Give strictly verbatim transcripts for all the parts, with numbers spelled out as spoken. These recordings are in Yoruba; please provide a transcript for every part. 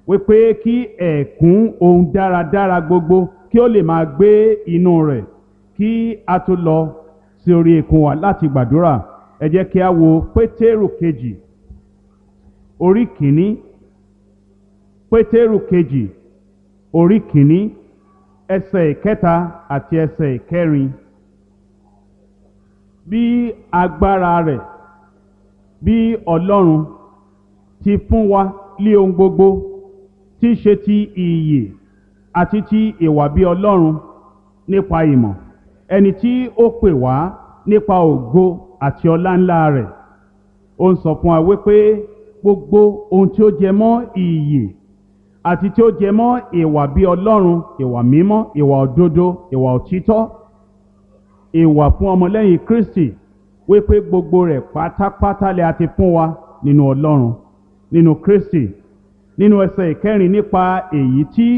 wípé kí ẹ̀kún ohun dáradára gbogbo kí ó lè máa gbé inú rẹ̀. Kí a tó lọ sí orí ikùn wa láti gbàdúrà, ẹ jẹ́ kí a wo Pétérù kejì orí kìíní. Pétérù kejì orí kìíní ẹsẹ̀ ìkẹta àti ẹsẹ̀ ìkẹrin. Bí agbára rẹ̀ bí Ọlọ́run ti fún wa lé ohun gbogbo tí í ṣe ti ìyè àti ti ìwà bí Ọlọ́run nípa ìmọ̀, ẹni tí ó pè wá nípa ògo àti ọlá ńlá rẹ̀. Ó ń sọ fún wa wípé gbogbo ohun tí ó jẹ mọ́ ìyè àti tí ó jẹ mọ́ ìwà bí Ọlọ́run, ìwà mímọ́, ìwà òdodo, ìwà òtítọ́, ìwà fún ọmọlẹ́yìn Kristi, wípé gbogbo rẹ̀ pátápátá lè a ti fún wa nínú Ọlọ́run, nínú Kristi. Nínú ẹsẹ̀ ìkẹrin, nípa èyí tí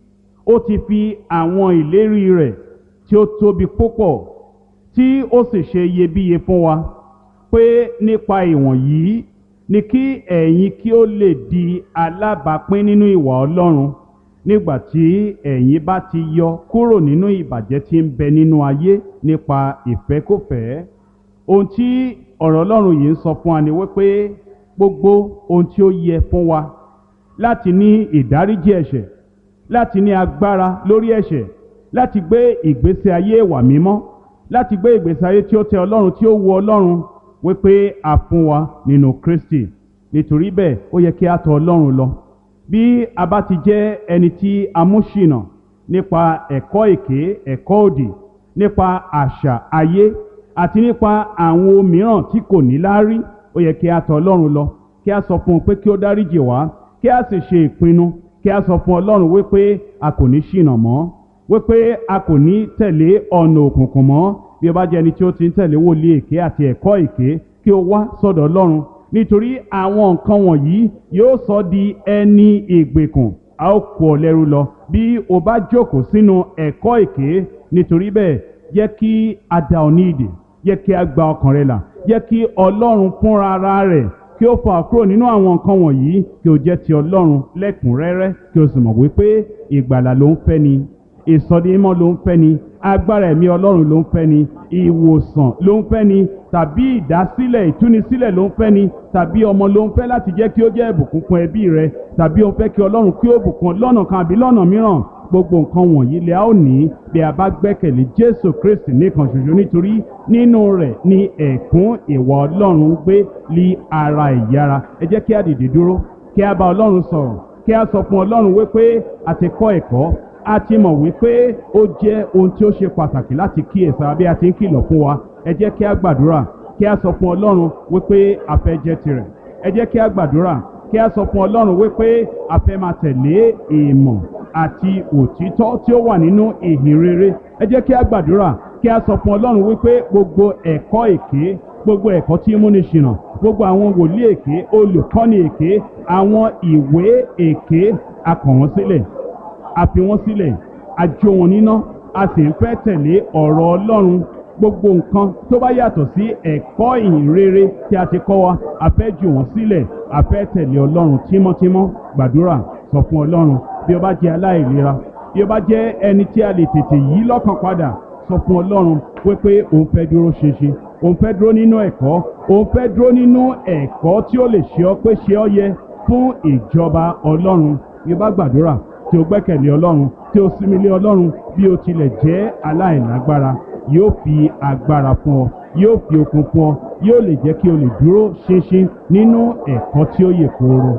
ó ti fi àwọn ìlérí rẹ̀ tí ó tóbi púpọ̀ tí ó sì ṣe iyebíye fún wa, pé nípa ìwọ̀nyí ni kí ẹ̀yin kí ó lè di alábàápín nínú ìwà Ọlọ́run, nígbà tí ẹ̀yin bá ti yọ kúrò nínú ìbàjẹ́ tí ń bẹ nínú ayé nípa ìfẹ́kúfẹ̀ẹ́. Ohun tí ọ̀rọ̀ Ọlọ́run yìí ń sọ fún wa ni wípé gbogbo ohun tí ó yẹ fún wa láti ní ìdáríjì ẹ̀ṣẹ̀, láti ní agbára lórí ẹ̀ṣẹ̀, láti gbé ìgbésí ayé ìwà mímọ́, láti gbé ìgbésí ayé tí ó tẹ́ Ọlọ́run, tí ó wu Ọlọ́run, wípé a fún wa nínú Kristi. Nítorí bẹ́ẹ̀ ó yẹ kí a tọ̀ Ọlọ́run lọ. Bí a bá ti jẹ́ ẹni tí a mú ṣìnà nípa ẹ̀kọ́ èké, ẹ̀kọ́ òdì, nípa àṣà ayé àti nípa àwọn ohun mìíràn tí kò ní láárí, ó yẹ kí a tọ̀ Ọlọ́run lọ, kí a sọ fún un pé kí ó dáríjì wá, kí a sì ṣe ìpinnu, kí a sọ fún Ọlọ́run wípé a kò ní ṣìnà mọ́, wípé a kò ní tẹ̀lé ọ̀nà òkùnkùn mọ́. Bí o bá jẹ́ ẹni tí ó ti ń tẹ̀lé wòlíì èké àti ẹ̀kọ́ èké, kí o wá sọ́dọ̀ Ọlọ́run, nítorí àwọn nǹkan wọ̀nyí yóò sọ di ẹni ìgbèkùn, a ó kó ọ lẹ́rú lọ bí o bá jókòó sínú ẹ̀kọ́ èké. Nítorí bẹ́ẹ̀ jẹ́ kí a dá ọ ní ìdè, jẹ́ kí a gba ọkàn rẹ là, jẹ́ kí Ọlọ́run fúnra ara rẹ̀ kí ó fà kúrò nínú àwọn nǹkan wọ̀nyí, kí o jẹ́ ti Ọlọ́run lẹ́kùnrẹ́rẹ́, kí o sì mọ̀ wípé ìgbàlà ló ń fẹ́ ni, ìsọdimímọ́ ló ń fẹ́ ni, agbára ẹ̀mí Ọlọ́run ló ń fẹ́ ni, ìwòsàn ló ń fẹ́ ni, tàbí ìdásílẹ̀, ìtúnisílẹ̀ ló ń fẹ́ ni, tàbí ọmọ ló ń fẹ́ láti jẹ́ kí ó jẹ́ ìbùkún fún ẹbí rẹ, tàbí ó ń fẹ́ kí Ọlọ́run kí ó bùkún lọ́nà kan àbí lọ́nà mìíràn. Gbogbo nǹkan wọ̀nyí lè a ó ní bí a bá gbẹ́kẹ̀lé Jésù Kristi nìkan ṣoṣo, nítorí nínú rẹ̀ ni ẹ̀kún ìwà Ọlọ́run gbé lí ara ìyára. Ẹ jẹ́ kí a dìde dúró, kí a bá Ọlọ́run sọ̀rọ̀, kí a sọ fún Ọlọ́run wípé a ti kọ́ ẹ̀kọ́, a ti mọ̀ wípé ó jẹ́ ohun tí ó ṣe pàtàkì láti kíyèsára bí a ti ń kìlọ̀ fún wa. Ẹ jẹ́ kí a gbàdúrà, kí a sọ fún Ọlọ́run wípé a fẹ́ jẹ́ tirẹ̀. Ẹ jẹ́ kí a gbàdúrà, kí a sọ fún Ọlọ́run wípé a fẹ́ máa tẹ̀lé ìmọ̀ àti òtítọ́ tí ó wà nínú ìhìn rere. Ẹ jẹ́ kí a gbàdúrà, kí a sọ fún Ọlọ́run wípé gbogbo ẹ̀kọ́ èké, gbogbo ẹ̀kọ́ tí ń múni ṣìnà, gbogbo àwọn wòlíì èké, olùkọ́ni èké, àwọn ìwé èké, a kọ̀ wọ́n sílẹ̀, a fi wọ́n sílẹ̀, a jó wọn níná, a sì ń fẹ́ tẹ̀lé ọ̀rọ̀ Ọlọ́run. Gbogbo nǹkan tó bá yàtọ̀ sí ẹ̀kọ́ ìhìn rere tí a ti kọ́ wa, a fẹ́ jù wọ́n sílẹ̀, a fẹ́ tẹ̀lé Ọlọ́run tímọ́tímọ́. Gbàdúrà, sọ fún Ọlọ́run. Bí o bá jẹ́ aláìlera, bí o bá jẹ́ ẹni tí a lè tètè yí lọ́kàn padà, sọ fún Ọlọ́run wípé òun fẹ́ dúró ṣinṣin, òun fẹ́ dúró nínú ẹ̀kọ́, òun fẹ́ dúró nínú ẹ̀kọ́ tí ó lè ṣe ọ́ pé ṣe ọ́ yẹ fún ìjọba Ọlọ́run. Bí o bá gbàdúrà tí o gbẹ́kẹ̀lé Ọlọ́run, tí o sinmi lé Ọlọ́run, bí o tilẹ̀ jẹ́ aláìlágbára, yóò fi agbára fún ọ, yóò fi okun fún ọ, yóò lè jẹ́ kí o lè dúró ṣinṣin nínú ẹ̀kọ́ tí ó yè kooro.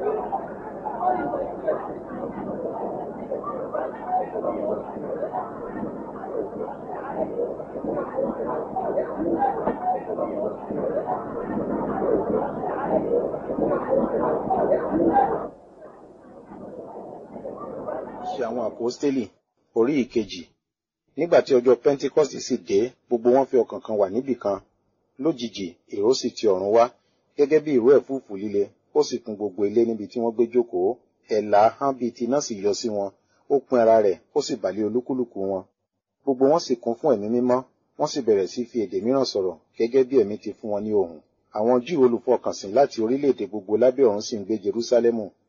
Ṣe àwọn àpọ́stélì orí ìkejì. Nígbà tí ọjọ́ Pẹ́ńtíkọ́sì sì dé, gbogbo wọn fi ọkàn kan wà níbì kan. Lójijì èrò sì ti ọ̀run wá, gẹ́gẹ́ bí ìró ẹ̀fúùfù líle, ó sì kún gbogbo ilé níbi tí wọ́n gbé jókòó. Ẹ̀là ahọ́n bíi ti iná sì yọ sí wọn, ó pín ara rẹ̀, ó sì bà lé olúkúlùkù wọn. Gbogbo wọn sì kún fún ẹ̀mí mímọ́, wọ́n sì bẹ̀rẹ̀ sí fi èdè mìíràn sọ̀rọ̀, gẹ́gẹ́ bí ẹ̀mí ti fún wọn ní ohùn. Àwọn Júù olùfọkànsìn láti orílẹ̀-èdè gbogbo lábẹ́ ọ̀run sì ń gbé Jerúsálẹ́mù.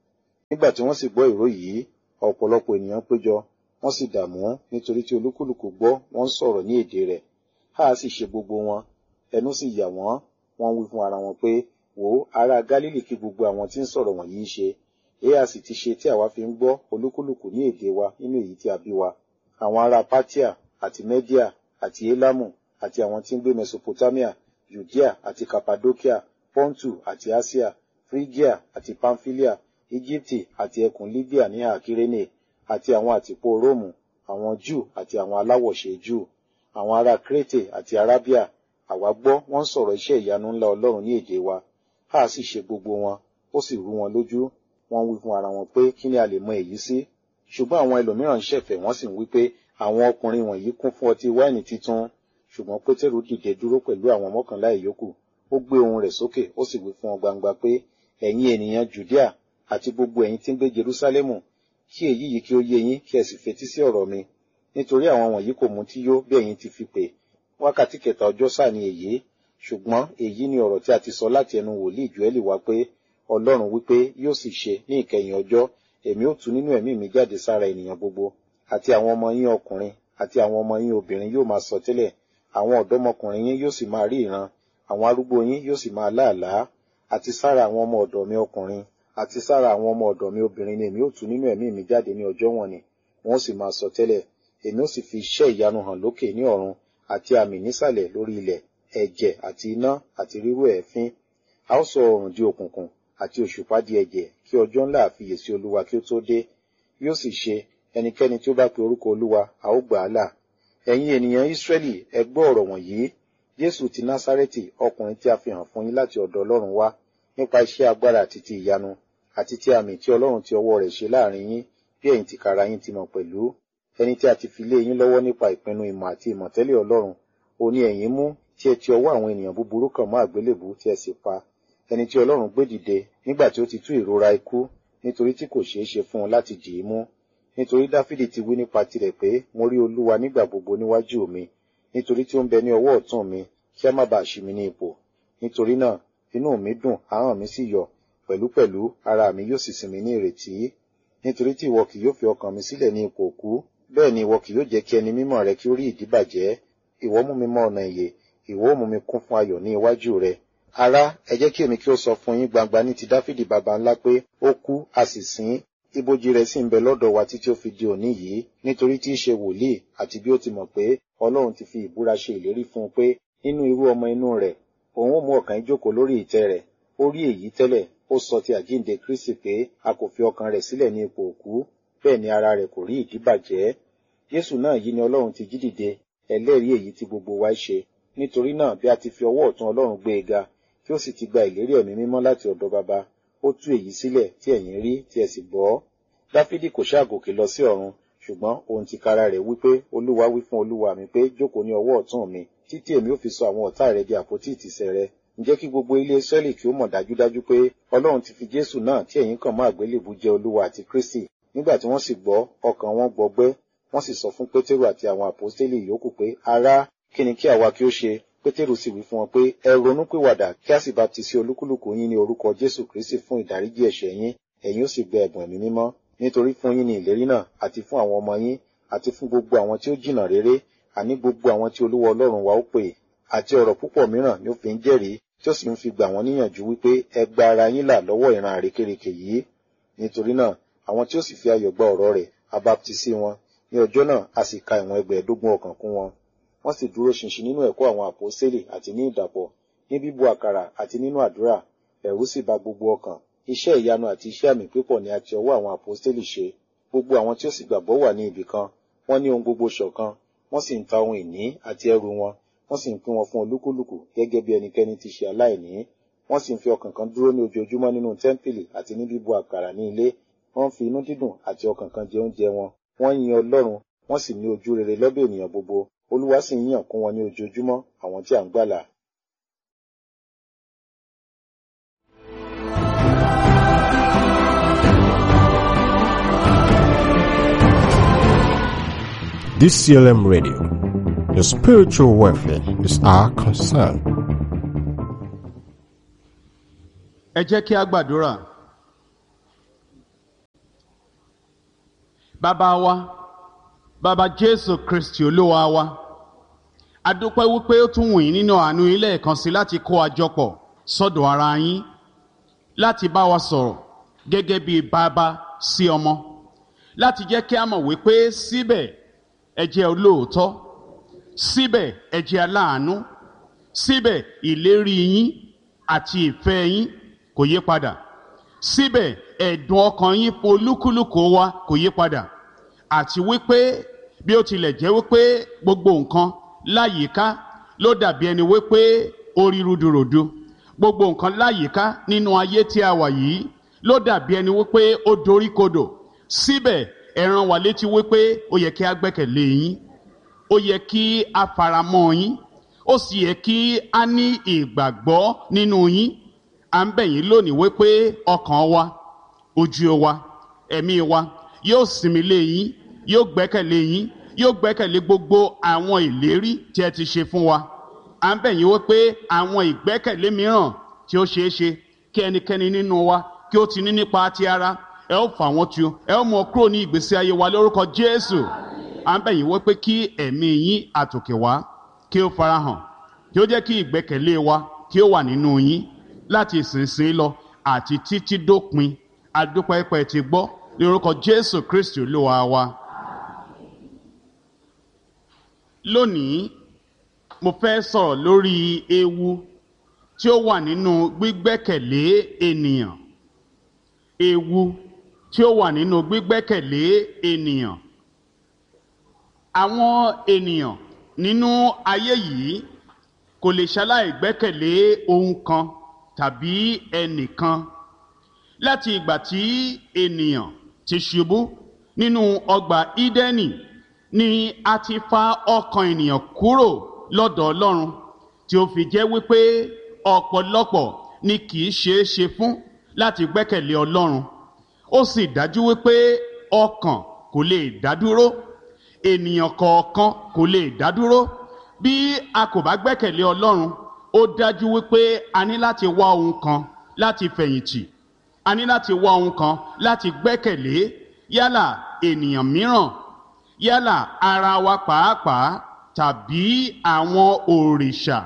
Nígbà tí wọ́n sì gbọ́ ìró yìí, ọ̀pọ̀lọpọ̀ ènìyàn péjọ, wọ́n sì dààmú nítorí tí olúkúlùkù gbọ́ wọ́n ń sọ̀rọ̀ ní èdè rẹ̀. Háà sì ṣe gbogbo wọn, ẹnu sì yà wọ́n, wọ́n wí fún ara wọn pé, wò ó, ará Gálílì kí gbogbo àwọn tí ń sọ̀rọ̀ wọ̀nyí ṣe. Èyí a sì ti ṣe tí àwa fi ń gbọ́ olúkúlùkù ní èdè wa nínú èyí tí a bí wa. Àwọn ará Pátíà àti Mẹ́díà àti Élámù àti àwọn tí ń gbé Mesopotamia, Judea àti Cappadocia, Pọ́ntù àti Asia, Phrygia àti Pamphylia, Íjíbítì àti ẹkùn Libya ní Àkírénè, àti àwọn àtìpó Róòmù, àwọn Júù àti àwọn aláwọ̀ṣe Júù, àwọn ará Krétè àti Arábíà, àwa gbọ́ wọ́n ń sọ̀rọ̀ iṣẹ́ ìyanu ńlá Ọlọ́run ní èdè wa. Háà sì ṣe gbogbo wọn, ó sì rú wọn lójú, wọ́n wí fún ara wọn pé kí ni a lè mọ èyí sí? Ṣùgbọ́n àwọn ẹlòmíràn ń ṣẹ̀fẹ̀, wọ́n sì ń wí pé àwọn ọkùnrin wọ̀nyí kún fún ọtí wáìnì titun. Ṣùgbọ́n Pétérù dìde dúró pẹ̀lú àwọn mọ́kànlá ìyókù, ó gbé ohùn rẹ̀ sókè, ó sì wí fún wọn gbangba pé, ẹ̀yin ènìyàn Jùdíà àti gbogbo ẹ̀yin tí ń gbé Jerúsálẹ́mù, kí èyí yìí kí ó yé yín, kí ẹ sì fetí sí ọ̀rọ̀ mi. Nítorí àwọn wọ̀nyí kò mutí yó bí ẹ̀yin ti fi pè. Wákàtí kẹta ọjọ́ sáà ni èyí. Ṣùgbọ́n èyí ni ọ̀rọ̀ tí a ti sọ láti ẹnu wòlíì Jóẹ́lì wá pé, Ọlọ́run wípé yóò sì ṣe ní ìkẹyìn ọjọ́, èmi ó tú nínú ẹ̀mí mi jáde sára ènìyàn gbogbo, àti àwọn ọmọ yín ọkùnrin àti àwọn ọmọ yín obìnrin yóò máa sọ tẹ́lẹ̀, àwọn ọ̀dọ́mọkùnrin yín yóò sì máa rí ìran, àwọn arúgbó yín yóò sì máa láàlá, àti sára àwọn ọmọ ọ̀dọ̀ mi ọkùnrin àti sára àwọn ọmọ ọ̀dọ̀ mi obìnrin ni èmi ó tú nínú ẹ̀mí mi jáde ní ọjọ́ wọ̀nnì, wọn ó sì máa sọ tẹ́lẹ̀, èmi ó sì fi iṣẹ́ ìyanu hàn lókè ní ọ̀run àti àmì nísàlẹ̀ lórí ilẹ̀, ẹ̀jẹ̀ àti iná àti rírú èéfín. A ó sọ oòrùn di òkùnkùn àti òṣùpá di ẹ̀jẹ̀, kí ọjọ́ ńlá àfiyèsí Olúwa kí ó tó dé. Yóò sì ṣe, ẹnikẹ́ni tí ó bá pe orúkọ Olúwa, a ó gbà á là. Ẹ̀yin ènìyàn Ísírẹ́lì, ẹ gbọ́ ọ̀rọ̀ wọ̀nyí. Jésù ti Násárẹ́tì, ọkùnrin tí a fi hàn fún yín láti ọ̀dọ̀ Ọlọ́run wá, nípa iṣẹ́ agbára àti ti ìyanu, àti ti àmì tí Ọlọ́run ti ọwọ́ rẹ̀ ṣe láàrin yín, bí ẹ̀yin tìkára yín ti mọ̀ pẹ̀lú. Ẹni tí a ti fi lé yín lọ́wọ́ nípa ìpinnu ìmọ̀ àti ìmọ̀tẹ́lẹ̀ Ọlọ́run, ó ní ẹ̀yin mú, tí ẹ ti ọwọ́ àwọn ènìyàn búburú kàn mọ́ àgbélébùú tí ẹ sì pa. Ẹni tí Ọlọ́run gbé dìde nígbà tí ó ti tú ìrora ikú, nítorí tí kò ṣeé ṣe fún un láti dì í mú. Nítorí Dáfídì ti wí nípa tirẹ̀ pé, mo rí Olúwa nígbà gbogbo níwájú mi, nítorí tí ó ń bẹ ní ọwọ́ ọ̀tún mi, kí a má bàa ṣì mí ní ipò. Nítorí náà, inú mi dùn, ahọ́n mi sì yọ̀, pẹ̀lúpẹ̀lú ara mi yóò sì sinmi ní ìrètí. Nítorí tí ìwọ kì yóò fi ọkàn mi sílẹ̀ ní ipò òkú, bẹ́ẹ̀ ni ìwọ kì yóò jẹ́ kí ẹni mímọ́ rẹ kí ó rí ìdíbàjẹ́. Ìwọ mú mi mọ ọ̀nà ìyè, ìwọ ó mú mi kún fún ayọ̀ ní iwájú rẹ. Ará, ẹ jẹ́ kí èmi kí ó sọ fún yín gbangba ní ti Dáfídì baba ńlá pé ó kú, a sì sìn, ibojì rẹ̀ sì ń bẹ lọ́dọ̀ wa títí ó fi di òní yìí, nítorí tí í ṣe wòlíì, àti bí ó ti mọ̀ pé Ọlọ́run ti fi ìbúra ṣe ìlérí fún un pé nínú irú ọmọ inú rẹ̀, òun ó mú ọkàn ìjókòó lórí ìtẹ́ rẹ̀. Ó rí èyí tẹ́lẹ̀, ó sọ ti àjíǹde Kristi pé a kò fi ọkàn rẹ̀ sílẹ̀ ní ipò òkú, bẹ́ẹ̀ ni ara rẹ̀ kò rí ìdíbàjẹ́. Jésù náà yìí ni Ọlọ́run ti jí dìde, ẹlẹ́rìí èyí tí gbogbo wa ṣe. Nítorí náà bí a ti fi ọwọ́ ọ̀tún Ọlọ́run gbé e ga, tí ó sì ti gba ìlérí ẹ̀mí mímọ́ láti ọ̀dọ̀ Baba, ó tú èyí sílẹ̀ tí ẹ̀yin rí tí ẹ sì gbọ́. Dáfídì kò ṣáà gòkè lọ sí ọ̀run, ṣùgbọ́n òun tìkára rẹ̀ wí pé, Olúwa wí fún Olúwa mi pé, jókòó ní ọwọ́ ọ̀tún mi, títí èmi ó fi sọ àwọn ọ̀tá rẹ di àpótí ìtìsẹ̀ rẹ. Ǹjẹ́ kí gbogbo ilé Ísírẹ́lì kí ó mọ̀ dájúdájú pé Ọlọ́run ti fi Jésù náà tí ẹ̀yin kàn mọ́ àgbélébùú jẹ́ Olúwa àti Kristi. Nígbà tí wọ́n sì gbọ́, ọkàn wọn gbọgbẹ́, wọ́n sì sọ fún Pétérù àti àwọn àpọ́stélì yòókù pé, ará, kí ni kí àwa kí ó ṣe? Pétérù sì wí fún wọn pé, ẹ ronúpìwàdà kí a sì baptisi olúkúlùkù yín ní orúkọ Jésù Kristi fún ìdáríjì ẹ̀ṣẹ̀ yín, ẹ̀yin ó sì gba ẹ̀bùn ẹ̀mí mímọ́. Nítorí fún yín ni ìlérí náà, àti fún àwọn ọmọ yín, àti fún gbogbo àwọn tí ó jìnnà réré, àní gbogbo àwọn tí Olúwa Ọlọ́run wa ó pè. Àti ọ̀rọ̀ púpọ̀ mìíràn ni ó fi ń jẹ́rìí, tí ó sì ń fi gbà wọ́n níyànjú wípé ẹ gba ara yín là lọ́wọ́ ìran àrékérekè yìí. Nítorí náà, àwọn tí ó sì fi ayọ̀ gba ọ̀rọ̀ rẹ̀, a baptisi wọn. Ní ọjọ́ náà, a sì ka ìwọ̀n ẹgbẹ̀ẹ́dógún ọkàn kún wọn. Wọ́n sì dúró ṣinṣin nínú ẹ̀kọ́ àwọn àpọ́stélì àti ní ìdàpọ̀, ní bíbú àkàrà àti nínú àdúrà. Ẹ̀rù sì bà gbogbo ọkàn. Iṣẹ́ ìyanu àti iṣẹ́ àmì pípọ̀ ni a ti ọwọ́ àwọn àpọ́stélì ṣe. Gbogbo àwọn tí ó sì gbàgbọ́ wà ní ibì kan, wọ́n ní ohun gbogbo ṣọ̀kan, wọ́n sì ń ta ohun ìní àti ẹrù wọn, wọ́n sì ń pín wọn fún olúkúlùkù gẹ́gẹ́ bí ẹnikẹ́ni ti ṣe aláìní. Wọ́n sì ń fi ọkàn kan dúró ní ojoojúmọ́ nínú tẹ́ḿpìlì àti ní bíbú àkàrà ní ilé. Wọ́n ń fi inú dídùn àti ọkàn kan jẹ oúnjẹ wọn. Wọ́n yin Ọlọ́run, wọ́n sì ní ojú rere lọ́dọ̀ ènìyàn gbogbo. Olúwa sì ń yàn kún wọn ní ojoojúmọ́ àwọn tí à ń gbàlà. D C L M Radio, your spiritual welfare is our concern. Ẹ jẹ́ kí a gbàdúrà. Bàbá wa, bàbá Jésù Kristi Olúwa wa, a dúpẹ́ wípé ó tún wù yín nínú àánú yín lẹ́ẹ̀kan sí láti kó wa jọ pọ̀ sọ́dọ̀ ara yín, láti bá wa sọ̀rọ̀ gẹ́gẹ́ bí bàbá sí ọmọ, láti jẹ́ kí a mọ̀ wípé síbẹ̀ ẹ jẹ́ olóòótọ́, síbẹ̀ ẹ jẹ́ aláàánú, síbẹ̀ ìlérí yín àti ìfẹ́ yín kò yí padà, síbẹ̀ ẹ̀dùn ọkàn yín fún olúkúlùkù wa kò yí padà, àti wípé bí ó tilẹ̀ jẹ́ wípé gbogbo nǹkan láyìíká ló dàbí ẹni wípé ó rí rúdurùdu, gbogbo nǹkan láyìíká nínú ayé tí a wà yìí ló dàbí ẹni wípé ó doríkodò, síbẹ̀ ẹ rán wa létí wípé ó yẹ kí a gbẹ́kẹ̀lé yín, ó yẹ kí a faramọ́ yín, ó sì yẹ kí a ní ìgbàgbọ́ nínú yín. À ń bẹ̀ yín lónìí wípé ọkàn wa, ojú wa, ẹ̀mí wa yóò sinmi lé yín, yóò gbẹ́kẹ̀lé yín, yóò gbẹ́kẹ̀lé gbogbo àwọn ìlérí tí ẹ ti ṣe fún wa. À ń bẹ̀ yín wípé àwọn ìgbẹ́kẹ̀lé mìíràn tí ó ṣeé ṣe kí ẹnikẹ́ni nínú wa kí ó ti ní nípa ti ara, ẹ ó fà wọ́n tu, ẹ ó mú ọ kúrò ní ìgbésí ayé wa lórúkọ Jésù. À ń bẹ̀ yín wípé kí ẹ̀mí yín àtòkè wá kí ó farahàn, kí ó jẹ́ kí ìgbẹ́kẹ̀lé wa kí ó wà nínú yín láti ìsinsìnyí lọ àti títí dópin. A dúpẹ́ pé ẹ ti gbọ́ lórúkọ Jésù Kristi Olúwa wa. Lónìí mo fẹ́ sọ̀rọ̀ lórí ewu tí ó wà nínú gbígbẹ́kẹ̀lé ènìyàn. Ewu tí ó wà nínú gbígbẹ́kẹ̀lé ènìyàn. Àwọn ènìyàn nínú ayé yìí kò lè ṣaláì gbẹ́kẹ̀lé ohun kan tàbí ẹnìkan. Láti ìgbà tí ènìyàn ti ṣubú nínú ọgbà Ídẹ́nì ni a ti fa ọkàn ènìyàn kúrò lọ́dọ̀ Ọlọ́run, tí ó fi jẹ́ wípé ọ̀pọ̀lọpọ̀ ni kì í ṣeé ṣe fún láti gbẹ́kẹ̀lé Ọlọ́run. Ó sì dájú wípé ọkàn kò lè dádúró, ènìyàn kọ̀ọ̀kan kò lè dádúró. Bí a kò bá gbẹ́kẹ̀lé Ọlọ́run, ó dájú wípé a ní láti wá ohun kan láti fẹ̀yìntì, a ní láti wá ohun kan láti gbẹ́kẹ̀lé, yálà ènìyàn mìíràn, yálà ara wa pàápàá tàbí àwọn òrìṣà.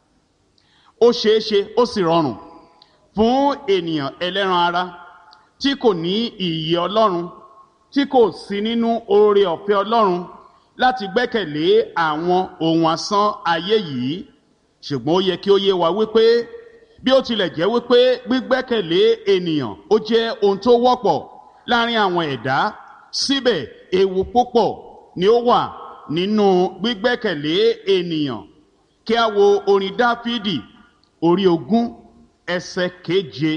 Ó ṣeé ṣe, ó sì rọrùn fún ènìyàn ẹlẹ́ran ara tí kò ní ìyè Ọlọ́run, tí kò sí nínú oore ọ̀fẹ́ Ọlọ́run láti gbẹ́kẹ̀lé àwọn ohun asán ayé yìí. Ṣùgbọ́n ó yẹ kí ó yé wa wípé bí ó tilẹ̀ jẹ́ wípé gbígbẹ́kẹ̀lé ènìyàn ó jẹ́ ohun tó wọ́pọ̀ láàrin àwọn ẹ̀dá, síbẹ̀ ewu púpọ̀ ni ó wà nínú gbígbẹ́kẹ̀lé ènìyàn. Kí a wo orin Dáfídì orí ogún ẹsẹ̀ keje.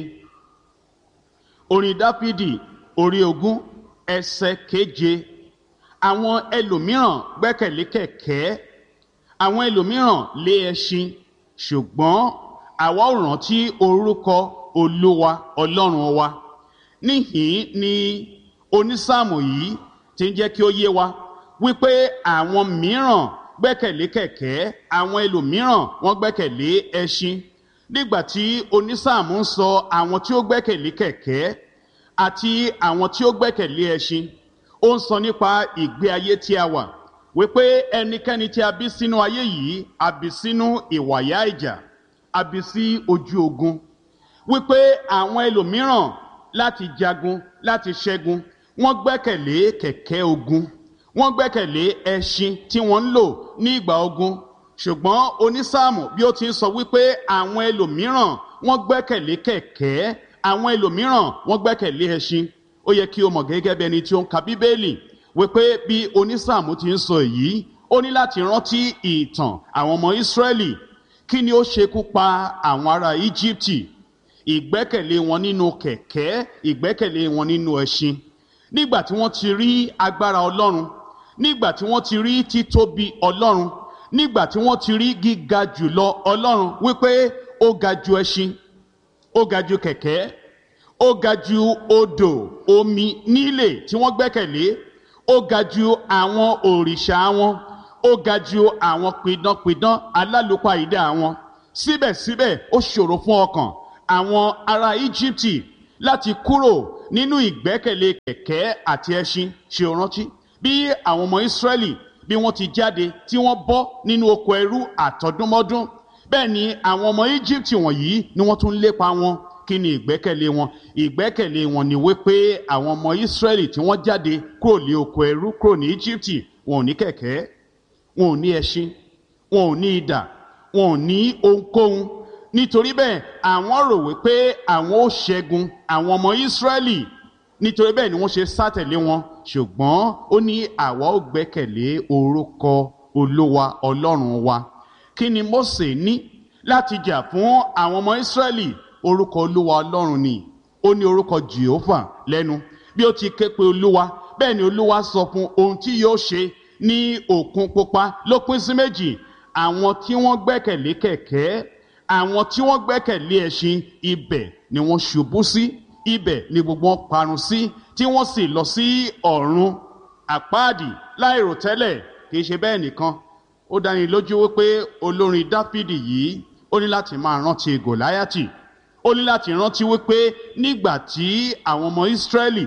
Orin Dáfídì orí ogún ẹsẹ̀ keje. Àwọn ẹlòmíràn gbẹ́kẹ̀lé kẹ̀kẹ́, àwọn ẹlòmíràn lé ẹṣin, ṣùgbọ́n àwa ò rántí orúkọ Olúwa Ọlọ́run wa. Níhìn ni onísáàmù yìí ti ń jẹ́ kí ó yé wa wípé àwọn mìíràn gbẹ́kẹ̀lé kẹ̀kẹ́, àwọn ẹlòmíràn wọ́n gbẹ́kẹ̀lé ẹṣin. Nígbà tí onísáàmù ń sọ àwọn tí ó gbẹ́kẹ̀lé kẹ̀kẹ́ àti àwọn tí ó gbẹ́kẹ̀lé ẹṣin, ó ń sọ nípa ìgbé ayé tí a wà, wípé ẹnikẹ́ni tí a bí sínú ayé yìí, a bí sínú ìwàyà ìjà, a bí sí ojú ogun, wípé àwọn ẹlòmíràn láti jagun, láti ṣẹ́gun, wọ́n gbẹ́kẹ̀lé kẹ̀kẹ́ ogun, wọ́n gbẹ́kẹ̀lé ẹṣin tí wọ́n ń lò ní ìgbà ogun. Ṣùgbọ́n onísáàmù bí ó ti ń sọ wípé àwọn ẹlòmíràn wọ́n gbẹ́kẹ̀lé kẹ̀kẹ́, àwọn ẹlòmíràn wọ́n gbẹ́kẹ̀lé ẹṣin. Ó yẹ kí o mọ̀ gẹ́gẹ́ bí ẹni tí ó ń ka Bíbélì wípé bí onísáàmù ti ń sọ èyí, ó ní láti rántí ìtàn àwọn ọmọ Ísírẹ́lì. Kí ni ó ṣekú pa àwọn ará Íjíbítì? Ìgbẹ́kẹ̀lé wọn nínú kẹ̀kẹ́, ìgbẹ́kẹ̀lé wọn nínú ẹṣin. Nígbà tí wọ́n ti rí agbára Ọlọ́run, nígbà tí wọ́n ti rí títóbi Ọlọ́run, nígbà tí wọ́n ti rí gíga jùlọ Ọlọ́run, wípé ó ga ju ẹṣin, ó ga ju kẹ̀kẹ́, ó ga ju odò omi nílé tí wọ́n gbẹ́kẹ̀lé, ó ga ju àwọn òrìṣà wọn, ó ga ju àwọn pidánpidán alálùpàídà wọn. Síbẹ̀síbẹ̀ ó ṣòro fún ọkàn àwọn ará Íjíbítì láti kúrò nínú ìgbẹ́kẹ̀lé kẹ̀kẹ́ àti ẹṣin. Ṣé o rántí bí àwọn ọmọ Ísírẹ́lì bí wọ́n ti jáde tí wọ́n bọ́ nínú oko ẹrú àtọdúnmọ́dún, bẹ́ẹ̀ ni àwọn ọmọ Íjíbítì wọ̀nyí ni wọ́n tún lépa wọn. Kí ni ìgbẹ́kẹ̀lé wọn? Ìgbẹ́kẹ̀lé wọn ni wípé àwọn ọmọ Ísírẹ́lì tí wọ́n jáde kúrò ní oko ẹrú kúrò ní Íjíbítì, wọn ò ní kẹ̀kẹ́, wọn ò ní ẹṣin, wọn ò ní idà, wọn ò ní ohunkóhun. Nítorí bẹ́ẹ̀ àwọn rò wípé àwọn ó ṣẹ́gun àwọn ọmọ Ísírẹ́lì, nítorí bẹ́ẹ̀ ni wọ́n ṣe sátẹ̀lé wọn. Ṣùgbọ́n ó ní àwa ó gbẹ́kẹ̀lé orúkọ Olúwa Ọlọ́run wa. Kí ni Mósè ní láti jà fún àwọn ọmọ Ísírẹ́lì? Orúkọ Olúwa Ọlọ́run ni. Ó ní orúkọ Jèhófà lẹ́nu. Bí ó ti ké pe Olúwa, bẹ́ẹ̀ ni Olúwa sọ fún ohun tí yóò ṣe. Ní Òkun Pupa ló pín sí méjì. Àwọn tí wọ́n gbẹ́kẹ̀lé kẹ̀kẹ́, àwọn tí wọ́n gbẹ́kẹ̀lé ẹṣin, ibẹ̀ ni wọ́n ṣubú sí, ibẹ̀ ni gbogbo wọn parun sí, tí wọ́n sì lọ sí ọ̀run àpáàdì láìròtẹ́lẹ̀. Kì í ṣe bẹ́ẹ̀ nìkan, ó dáni lójú wípé olórin Dáfídì yìí ó ní láti máa rántí Gòláyátì. Ó ní láti rántí wípé nígbà tí àwọn ọmọ Ísírẹ́lì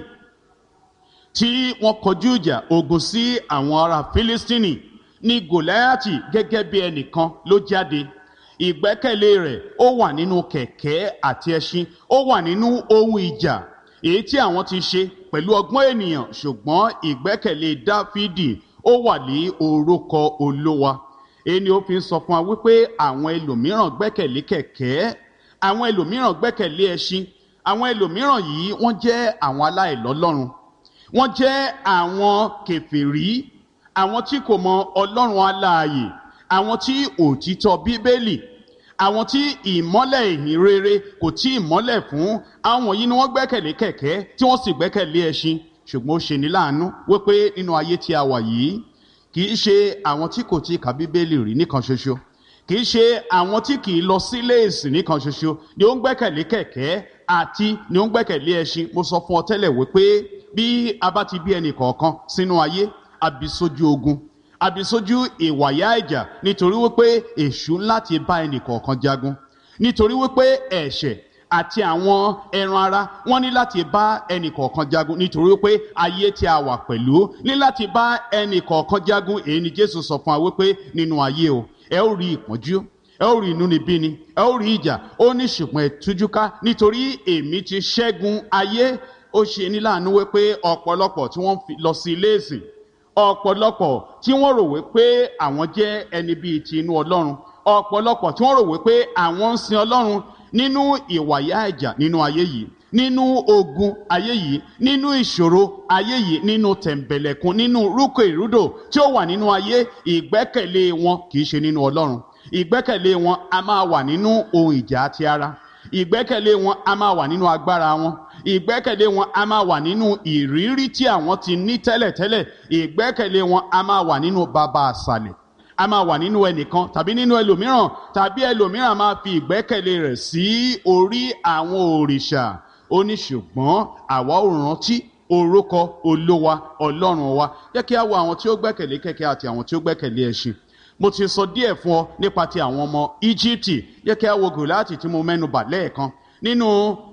tí wọ́n kọjú ìjà ogun sí àwọn ará Fílístínì, ní Gòláyátì gẹ́gẹ́ bí ẹnìkan ló jáde. Ìgbẹ́kẹ̀lé rẹ̀ ó wà nínú kẹ̀kẹ́ àti ẹṣin, ó wà nínú ohun ìjà èyí tí àwọn ti ṣe pẹ̀lú ọgbọ́n ènìyàn. Ṣùgbọ́n ìgbẹ́kẹ̀lé Dáfídì ó wà ní orúkọ Olúwa. Èyí ni ó fi ń sọ fún wa wípé àwọn ẹlòmíràn gbẹ́kẹ̀lé kẹ̀kẹ́, àwọn ẹlòmíràn gbẹ́kẹ̀lé ẹṣin, àwọn ẹlòmíràn yìí wọ́n jẹ́ àwọn aláìlọ́lọ́run, wọ́n jẹ́ àwọn kèfèrí, àwọn tí kò mọ Ọlọ́run alààyè, àwọn tí òtítọ́ Bíbélì, àwọn tí ìmọ́lẹ̀ ìhìn rere kò tí ìmọ́lẹ̀ fún, àwọn yìí ni wọ́n gbẹ́kẹ̀lé kẹ̀kẹ́ tí wọ́n sì gbẹ́kẹ̀lé ẹṣin. Ṣùgbọ́n ó ṣe ní láàánú wípé nínú ayé tí a wà yìí, kì í ṣe àwọn tí kò tí ka Bíbélì rí nìkan ṣoṣo, kì í ṣe àwọn tí kì í lọ sílé ìsìn nìkan ṣoṣo ni ó ń gbẹ́kẹ̀lé kẹ̀kẹ́ àti ni ó ń gbẹ́kẹ̀lé ẹṣin. Mo sọ fún ọ tẹ́lẹ̀ wípé bí a bá ti bí ẹnì kọ̀ọ̀kan sínú ayé, a bí sójú ogun, a bí sójú ìwàyà ìjà, nítorí wípé èṣù láti bá ẹnì kọ̀ọ̀kan jagun, nítorí wípé ẹ̀ṣẹ̀ àti àwọn ẹran ara wọ́n ní láti bá ẹnì kọ̀ọ̀kan jagun, nítorí wípé ayé tí a wà pẹ̀lú ní láti bá ẹnì kọ̀ọ̀kan jagun. Èyí ni Jésù sọ fún wa wípé nínú ayé o, ẹ ó rí ìpọ́njú, ẹ ó rí inúnibíni, ẹ ó rí ìjà. Ó ní ṣùgbọ́n ẹ tújúká, nítorí èmi ti ṣẹ́gun ayé. Ó ṣe ní láàánú wípé ọ̀pọ̀lọpọ̀ tí wọ́n lọ sí ilé ìsìn, ọ̀pọ̀lọpọ̀ tí wọ́n rò wípé àwọn jẹ́ ẹni bíi ti inú Ọlọ́run, ọ̀pọ̀lọpọ̀ tí wọ́n rò wípé àwọn ń sin Ọlọ́run nínú ìwàyà ìjà nínú ayé yìí, nínú ogun ayé yìí, nínú ìṣòro ayé yìí, nínú tẹ̀m̀bẹ̀lẹ̀kun, nínú rúkọ ìrúdò tí ó wà nínú ayé. Ìgbẹ́kẹ̀lé wọn kì í ṣe nínú Ọlọ́run. Ìgbẹ́kẹ̀lé wọn a máa wà nínú ohun ìjà ti ara. Ìgbẹ́kẹ̀lé wọn a máa wà nínú agbára wọn. Ìgbẹ́kẹ̀lé wọn a máa wà nínú ìrírí tí àwọn ti ní tẹ́lẹ̀tẹ́lẹ̀. Ìgbẹ́kẹ̀lé wọn a máa wà nínú baba àsàlẹ̀, a máa wà nínú ẹnìkan tàbí nínú ẹlòmíràn, tàbí ẹlòmíràn máa fi ìgbẹ́kẹ̀lé rẹ̀ sí orí àwọn òrìṣà. Ó ní ṣùgbọ́n àwa ò rántí orúkọ Olúwa Ọlọ́run wa. Jẹ́ kí a wo àwọn tí ó gbẹ́kẹ̀lé kẹ̀kẹ́ àti àwọn tí ó gbẹ́kẹ̀lé ẹṣin. Mo ti sọ díẹ̀ fún ọ nípa ti àwọn ọmọ Íjíbítì. Jẹ́ kí a wo Gòláyátì tí mo mẹ́nu bà lẹ́ẹ̀kan nínú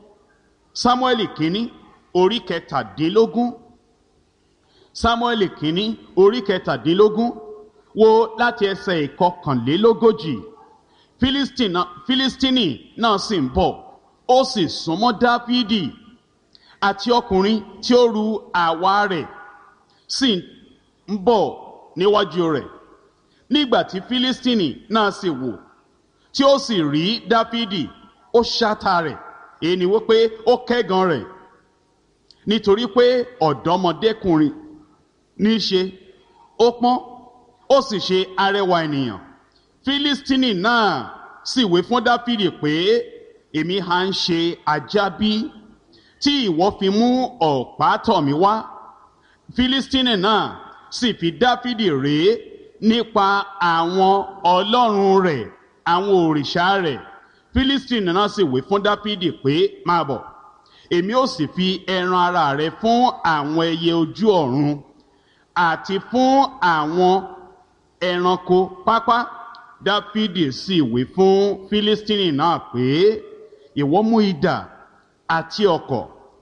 Sámúẹ́lì kínní orí kẹtàdínlógún. Sámúẹ́lì kínní orí kẹtàdínlógún, wo láti ẹsẹ̀ ìkọkànlélógójì. Fílístínì náà sì ń bọ̀, ó sì súnmọ́ Dáfídì, àti ọkùnrin tí ó ru àwa rẹ̀ sì ń bọ̀ níwájú rẹ̀. Nígbà tí Fílístínì náà sì wò, tí ó sì rí Dáfídì, ó ṣátá rẹ̀, èyí ni wípé ó kẹ́gàn rẹ̀, nítorí pé ọ̀dọ́mọdékùnrin ní í ṣe, ó pọ́n, ó sì ṣe arẹwà ènìyàn. Fílístínì náà sì wí fún Dáfídì pé, èmi ha ń ṣe ajá bí, tí ìwọ fi mú ọ̀pá tọ̀ mí wá? Fílístínì náà sì fi Dáfídì ré nípa àwọn ọlọ́run rẹ̀, àwọn òrìṣà rẹ̀. Fílístínì náà sì wí fún Dáfídì pé, máa bọ̀, èmi ó sì fi ẹran ara rẹ fún àwọn ẹyẹ ojú ọ̀run àti fún àwọn ẹranko pápá. Dáfídì sì wí fún Fílístínì náà pé, ìwọ mú idà àti ọ̀kọ̀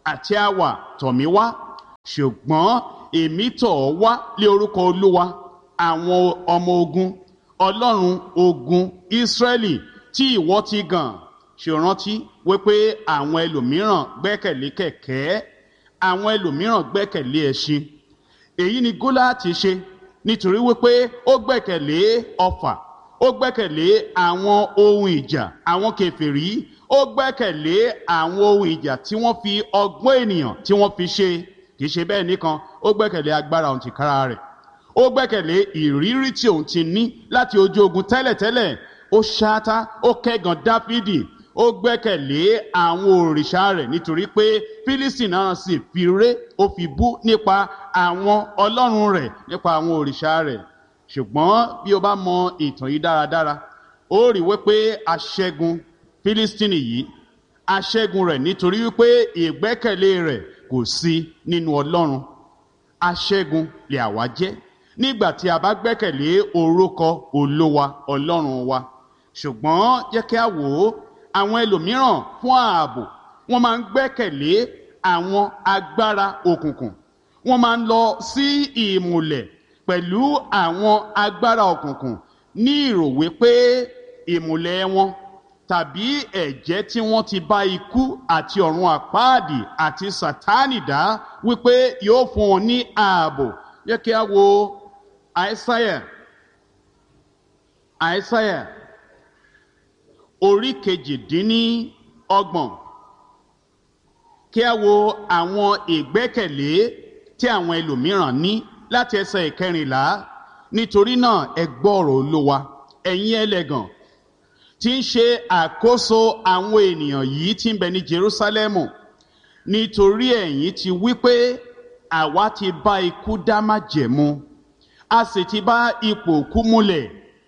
àti àwà tọ̀ mí wá, ṣùgbọ́n èmi tọ̀ ọ́ wá lé orúkọ Olúwa àwọn ọmọ ogun, Ọlọ́run ogun Ísírẹ́lì tí ìwọ ti gàn. Ṣé o rántí wípé àwọn ẹlòmíràn gbẹ́kẹ̀lé kẹ̀kẹ́, àwọn ẹlòmíràn gbẹ́kẹ̀lé ẹṣin? Èyí ni Gólíátì ṣe, nítorí wípé ó gbẹ́kẹ̀lé ọfà, ó gbẹ́kẹ̀lé àwọn ohun ìjà àwọn kèfèrí, ó gbẹ́kẹ̀lé àwọn ohun ìjà tí wọ́n fi ọgbọ́n ènìyàn tí wọ́n fi ṣe. Kì í ṣe bẹ́ẹ̀ nìkan, ó gbẹ́kẹ̀lé agbára òun tìkára rẹ̀, ó gbẹ́kẹ̀lé ìrírí tí òun ti ní láti ojú ogun tẹ́lẹ̀tẹ́lẹ̀. Ó ṣáátá, ó kẹ́gàn Dáfídì, ó gbẹ́kẹ̀lé àwọn òrìṣà rẹ̀, nítorí pé Fílísítì náà sì fi ré, ó fi bú nípa àwọn ọlọ́run rẹ̀, nípa àwọn òrìṣà rẹ̀. Ṣùgbọ́n bí o bá mọ ìtàn yìí dáradára, ó rí wípé aṣẹ́gun Fílísítìnì yìí, aṣẹ́gun rẹ̀ nítorí wípé ìgbẹ́kẹ̀lé rẹ̀ kò sí nínú Ọlọ́run. Aṣẹ́gun lè àwa jẹ́ nígbà tí a bá gbẹ́kẹ̀lé orúkọ Olúwa Ọlọ́run wa. Ṣùgbọ́n jẹ́ kí a wò ó, àwọn ẹlòmíràn fún ààbò wọ́n máa ń gbẹ́kẹ̀lé àwọn agbára òkùnkùn, wọ́n máa ń lọ sí ìmùlẹ̀ pẹ̀lú àwọn agbára òkùnkùn ní ìrò wípé ìmùlẹ̀ wọn tàbí ẹ̀jẹ́ tí wọ́n ti bá ikú àti ọ̀run àpáàdì àti Sátánì dá wípé yóò fún wọn ní ààbò. Yẹ kí a wo Àìsáyà, Àìsáyà orí kejìdínní ọgbọ̀n. Kí a wo àwọn ìgbẹ́kẹ̀lé tí àwọn ẹlòmíràn ní láti ẹsẹ̀ ìkẹrìnlá. Nítorí náà ẹ gbọ́ ọ̀rọ̀ Olúwa, ẹ̀yin ẹlẹ́gàn tí ń ṣe àkóso àwọn ènìyàn yìí tí ń bẹ ní Jerúsálẹ́mù, nítorí ẹ̀yin ti wí pé àwa ti bá ikú dá májẹ̀mú, a sì ti bá ipò òkú múlẹ̀.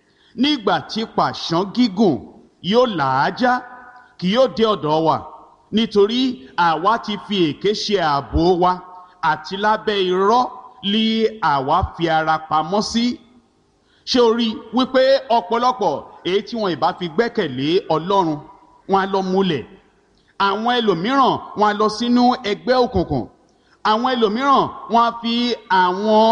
Nígbà tí pàṣán gígùn yóò làájá, kì yóò dé ọ̀dọ̀ wa, nítorí àwa ti fi èké ṣe ààbò wa, àti lábẹ́ irọ́ lí àwa fi ara pamọ́ sí. Ṣé o rí wípé ọ̀pọ̀lọpọ̀ èyí tí wọn ìbá fi gbẹ́kẹ̀lé Ọlọ́run, wọn á lọ múlẹ̀. Àwọn ẹlòmíràn wọn á lọ sínú ẹgbẹ́ òkùnkùn. Àwọn ẹlòmíràn wọn á fi àwọn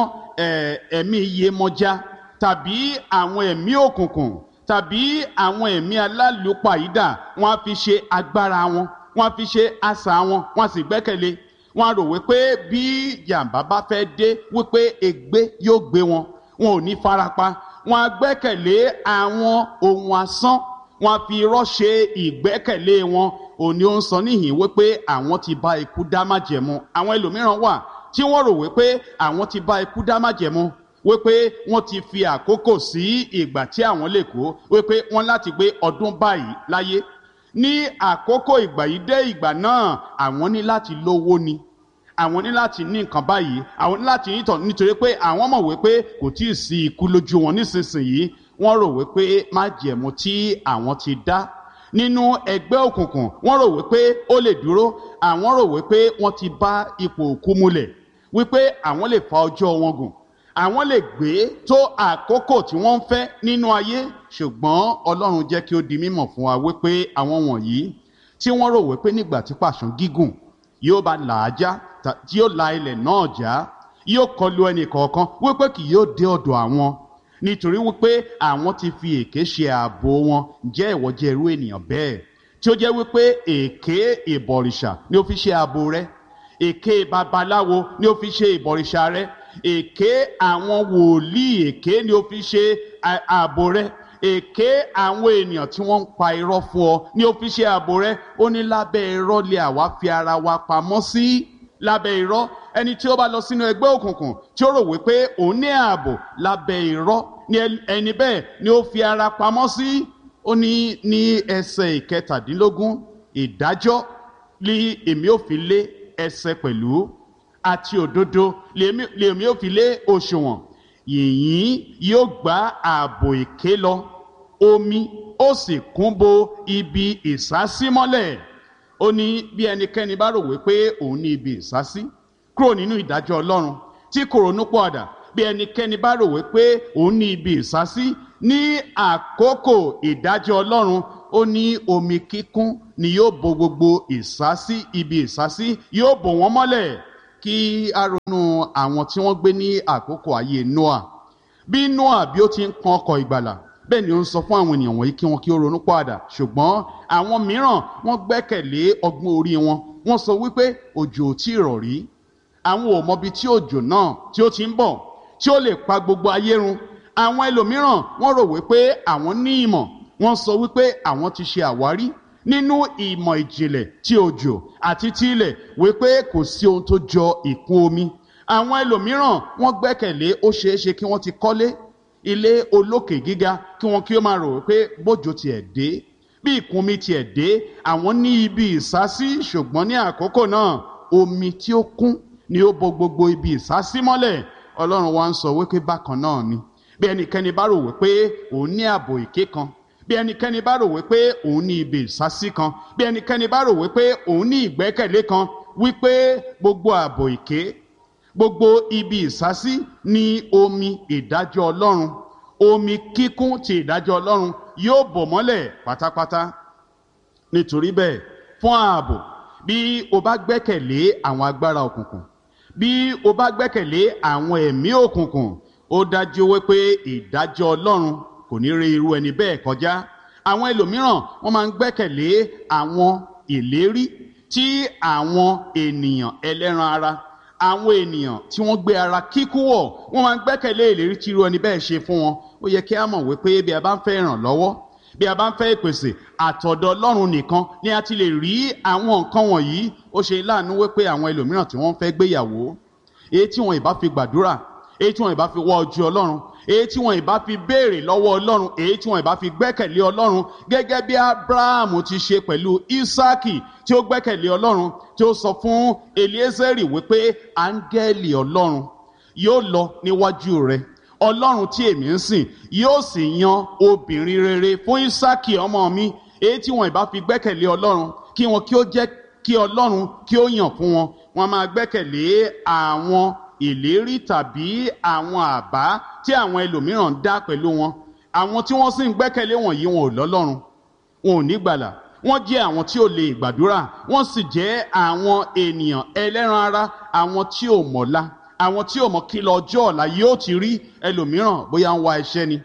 ẹ̀mí iyèmọ̀já tàbí àwọn ẹ̀mí òkùnkùn tàbí àwọn ẹ̀mí alálùpàídà, wọn á fi ṣe agbára wọn, wọn á fi ṣe asà wọn, wọn á sì gbẹ́kẹ̀lé. Wọn á rò wípé bí jàǹbá bá fẹ́ dé wípé ègbé yóò gbé wọn, wọn ò ní farapa. Wọn á gbẹ́kẹ̀lé àwọn ohun asán, wọn á fi irọ́ ṣe ìgbẹ́kẹ̀lé wọn. Òní ó ń sọ níhìn wípé àwọn ti bá ikú dá májẹ̀mú. Àwọn ẹlòmíràn wà tí wọ́n rò wípé àwọn ti bá ikú dá májẹ̀mú, wípé wọ́n ti fi àkókò sí ìgbà tí àwọn lè kó, wípé wọ́n láti gbé ọdún báyìí láyé. Ní àkókò ìgbà yìí dé ìgbà náà, àwọn ní láti lówó ni, àwọn ní láti ní nǹkan báyìí, àwọn ní láti ní ìtàn, nítorí pé àwọn mọ̀ wípé kò tí ì sí ikú lójú wọn nísinsìnyí. Wọ́n rò wípé májẹ̀mú tí àwọn ti dá nínú ẹgbẹ́ òkùnkùn, wọ́n rò wípé ó lè dúró. Àwọn rò wípé wọ́n ti bá ipò òkú múlẹ̀, wípé àwọn lè fa ọjọ́ wọn gùn, àwọn lè gbé tó àkókò tí wọ́n ń fẹ́ nínú ayé. Ṣùgbọ́n Ọlọ́run jẹ́ kí ó di mímọ̀ fún wa wípé àwọn wọ̀nyí tí wọ́n rò wípé nígbà tí pàṣán gígùn yóò bá làájá, tí yóò la ilẹ̀ náà já, yóò kọlu ẹnì kọ̀ọ̀kan, wípé kì yóò dé ọ̀dọ̀ àwọn, nítorí wípé àwọn ti fi èké ṣe ààbò wọn. Ǹjẹ́ ìwọ jẹ́ irú ènìyàn bẹ́ẹ̀ tí ó jẹ́ wípé èké ìbọ̀rìṣà ni ó fi ṣe ààbò rẹ, èké babaláwo ni ó fi ṣe ìbọ̀rìṣà rẹ, èké àwọn wòlíì èké ni ó fi ṣe ààbò rẹ, èké àwọn ènìyàn tí wọ́n ń pa irọ́ fún ọ ni ó fi ṣe ààbò rẹ? Ó ní lábẹ́ irọ́ lè àwa fi ara wa pamọ́ sí. Lábẹ́ irọ́, ẹni tí ó bá lọ sínú ẹgbẹ́ òkùnkùn tí ó rò wípé òun ní ààbò, lábẹ́ irọ́ ni ẹni bẹ́ẹ̀ ni ó fi ara pamọ́ sí. Ó ní ní ẹsẹ̀ ìkẹtàdínlógún, ìdájọ́ lé èmi ò fi lé ẹsẹ̀ pẹ̀lú, àti òdodo lé èmi ò fi lé òṣùwọ̀n. Yìnyín yóò gbá ààbò èké lọ, omi ó sì kún bo ibi ìsásímọ́lẹ̀. Ó ní bí ẹnikẹ́ni bá rò wípé òun ní ibi ìsásí kúrò nínú ìdájọ́ Ọlọ́run tí kò ronú pọ̀àdà, bí ẹnikẹ́ni bá rò wípé òun ní ibi ìsásí ní àkókò ìdájọ́ Ọlọ́run, ó ní omi kíkún ni yóò bo gbogbo ìsásí ibi ìsásí yóò bò wọ́n mọ́lẹ̀. Kí a ronú àwọn tí wọ́n gbé ní àkókò ayé Noah. Bí Noah bí ó ti ń kan ọkọ̀ ìgbàlà, bẹ́ẹ̀ ni ó ń sọ fún àwọn ènìyàn wọ̀nyí kí wọn kí ó ronú padà. Ṣùgbọ́n àwọn mìíràn wọ́n gbẹ́kẹ̀lé ọgbọ́n orí wọn. Wọ́n sọ wípé òjò ò tí ì rọ̀ rí. Àwọn ò mọbi tí òjò náà tí ó ti ń bọ̀ tí ó lè pa gbogbo ayé run. Àwọn ẹlòmíràn wọ́n rò wípé àwọn ní ìmọ̀. Wọ́n sọ wípé àwọn ti ṣe àwárí nínú ìmọ̀ ìjìnlẹ̀ tí òjò àti tí ilẹ̀ wípé kò sí ohun tó jọ ìkún omi. Àwọn ẹlòmíràn wọ́n gbẹ́kẹ̀lé ó ṣeéṣe kí wọ́n ti kọ́lé ilé olókè gíga kí wọ́n kí ó máa rò wípé bójò tiẹ̀ dé bí ìkún omi tiẹ̀ dé àwọn ní ibi ìsásí. Ṣùgbọ́n ní àkókò náà omi tí ó kún ni ó bo gbogbo ibi ìsásí mọ́lẹ̀. Ọlọ́run wa ń sọ wípé bákan náà ni bí ẹnikẹ́ni bá rò wípé òun ní ààbò ìké kan, bí ẹnikẹ́ni bá rò wípé òun ní ibi ìsásí kan, bí ẹnikẹ́ni bá rò wípé òun ní ìgbẹ́kẹ̀lé kan, wípé gbogbo ààbò ìké, gbogbo ibi ìsásí ní omi ìdájọ́ Ọlọ́run, omi kíkún ti ìdájọ́ Ọlọ́run yóò bò mọ́lẹ̀ pátápátá. Nítorí bẹ́ẹ̀, fún ààbò, bí o bá gbẹ́kẹ̀lé àwọn agbára òkùnkùn, bí o bá gbẹ́kẹ̀lé àwọn ẹ̀mí òkùnkùn, ó dájú wípé ìdájọ́ Ọlọ́run kò ní rí irú ẹni bẹ́ẹ̀ kọjá. Àwọn ẹlòmíràn wọ́n máa ń gbẹ́kẹ̀lé àwọn ìlérí tí àwọn ènìyàn ẹlẹ́ran ara, àwọn ènìyàn tí wọ́n gbé ara kíkú wọ̀, wọ́n máa ń gbẹ́kẹ̀lé ìlérí tí irú ẹni bẹ́ẹ̀ ṣe fún wọn. Ó yẹ kí a mọ̀ wípé bí a bá ń fẹ́ ìrànlọ́wọ́, bí a bá ń fẹ́ ìpèsè, àtọ̀dọ̀ Ọlọ́run nìkan ni a ti lè rí àwọn nǹkan wọ̀nyí. Ó ṣe láàánú wípé àwọn ẹlòmíràn tí wọ́n fẹ́ gbéyàwó, èyí tí wọn ìbá fi gbàdúrà, èyí tí wọn ìbá fi wá ojú Ọlọ́run, èyí tí wọn ìbá fi béèrè lọ́wọ́ Ọlọ́run, èyí tí wọn ìbá fi gbẹ́kẹ̀lé Ọlọ́run, gẹ́gẹ́ bí Abrahamu ti ṣe pẹ̀lú Ísákì tí ó gbẹ́kẹ̀lé Ọlọ́run, tí ó sọ fún Eliésẹ́rì wípé áńgẹ́lì Ọlọ́run yóò lọ níwájú rẹ̀, Ọlọ́run tí èmi ń sìn yóò sì yan obìnrin rere fún Ísákì ọmọ mi. Èyí tí wọn ìbá fi gbẹ́kẹ̀lé Ọlọ́run kí wọn kí ó jẹ́ kí Ọlọ́run kí ó yàn fún wọn, wọn máa gbẹ́kẹ̀lé àwọn ìlérí tàbí àwọn àbá tí àwọn ẹlòmíràn dá pẹ̀lú wọn. Àwọn tí wọ́n sì ń gbẹ́kẹ̀lé wọ̀nyí wọn ò lọ́lọ́run, wọn ò ní gbàlà, wọ́n jẹ́ àwọn tí ò lè gbàdúrà, wọ́n sì jẹ́ àwọn ènìyàn ẹlẹ́ran ara, àwọn tí ò mọ̀la, àwọn tí ò mọ̀ kí lọ́jọ́ ọ̀la yóò ti rí. Ẹlòmíràn bóyá ń wá iṣẹ́ ni,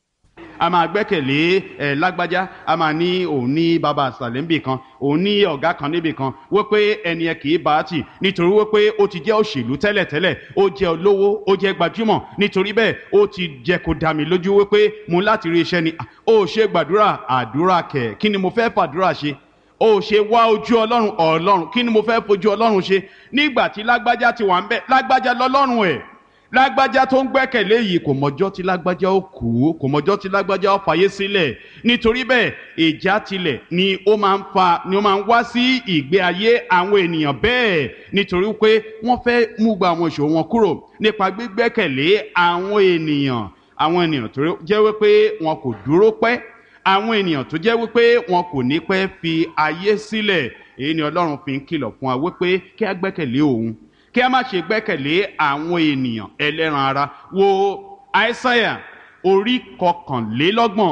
a máa gbẹ́kẹ̀lé ẹ̀ lágbájá, a máa ní òun ní bàbá àṣàlẹ̀ níbì kan, òun ní ọ̀gá kan níbì kan, wípé ẹni ẹ kì í bá tì nítorí wípé ó ti jẹ́ òṣèlú tẹ́lẹ̀tẹ́lẹ̀, ó jẹ́ olówó, ó jẹ́ gbajúmọ̀, nítorí bẹ́ẹ̀ ó ti jẹ́ kó dá mi lójú wípé mo láti rí iṣẹ́ ni. Ó ṣe gbàdúrà, àdúrà kẹ̀, kí ni mo fẹ́ fàdúrà ṣe? Ó ṣe wá ojú Ọlọ́run, Ọlọ́run kí ni mo fẹ́ fojú Ọlọ́run ṣe? Nígbà tí lágbájá ti wà ń bẹ̀, lágbájá lọ́lọ́run ẹ̀, lágbájá tó ń gbẹ́kẹ̀lé yìí kò mọjọ́ tí lágbájá ó kú, kò mọjọ́ tí lágbájá ó fàyè sílẹ̀. Nítorí bẹ́ẹ̀ ìjà tilẹ̀ ni ó máa ń fa ni ó máa ń wá sí ìgbé ayé àwọn ènìyàn bẹ́ẹ̀, nítorí pé wọ́n fẹ́ mú gba àwọn ìṣòro wọn kúrò nípa gbígbẹ́kẹ̀lé àwọn ènìyàn, àwọn ènìyàn tó jẹ́ wípé wọn kò dúró pẹ́, àwọn ènìyàn tó jẹ́ wípé wọn kò ní pẹ́ fi ayé sílẹ̀. Èyí ni Ọlọ́run fi ń kìlọ̀ fún wa wípé kí a gbẹ́kẹ̀lé òun, kí a má ṣe gbẹ́kẹ̀lé àwọn ènìyàn ẹlẹ́ran ara. Wo Aísáyà orí kọkànlélọ́gbọ̀n,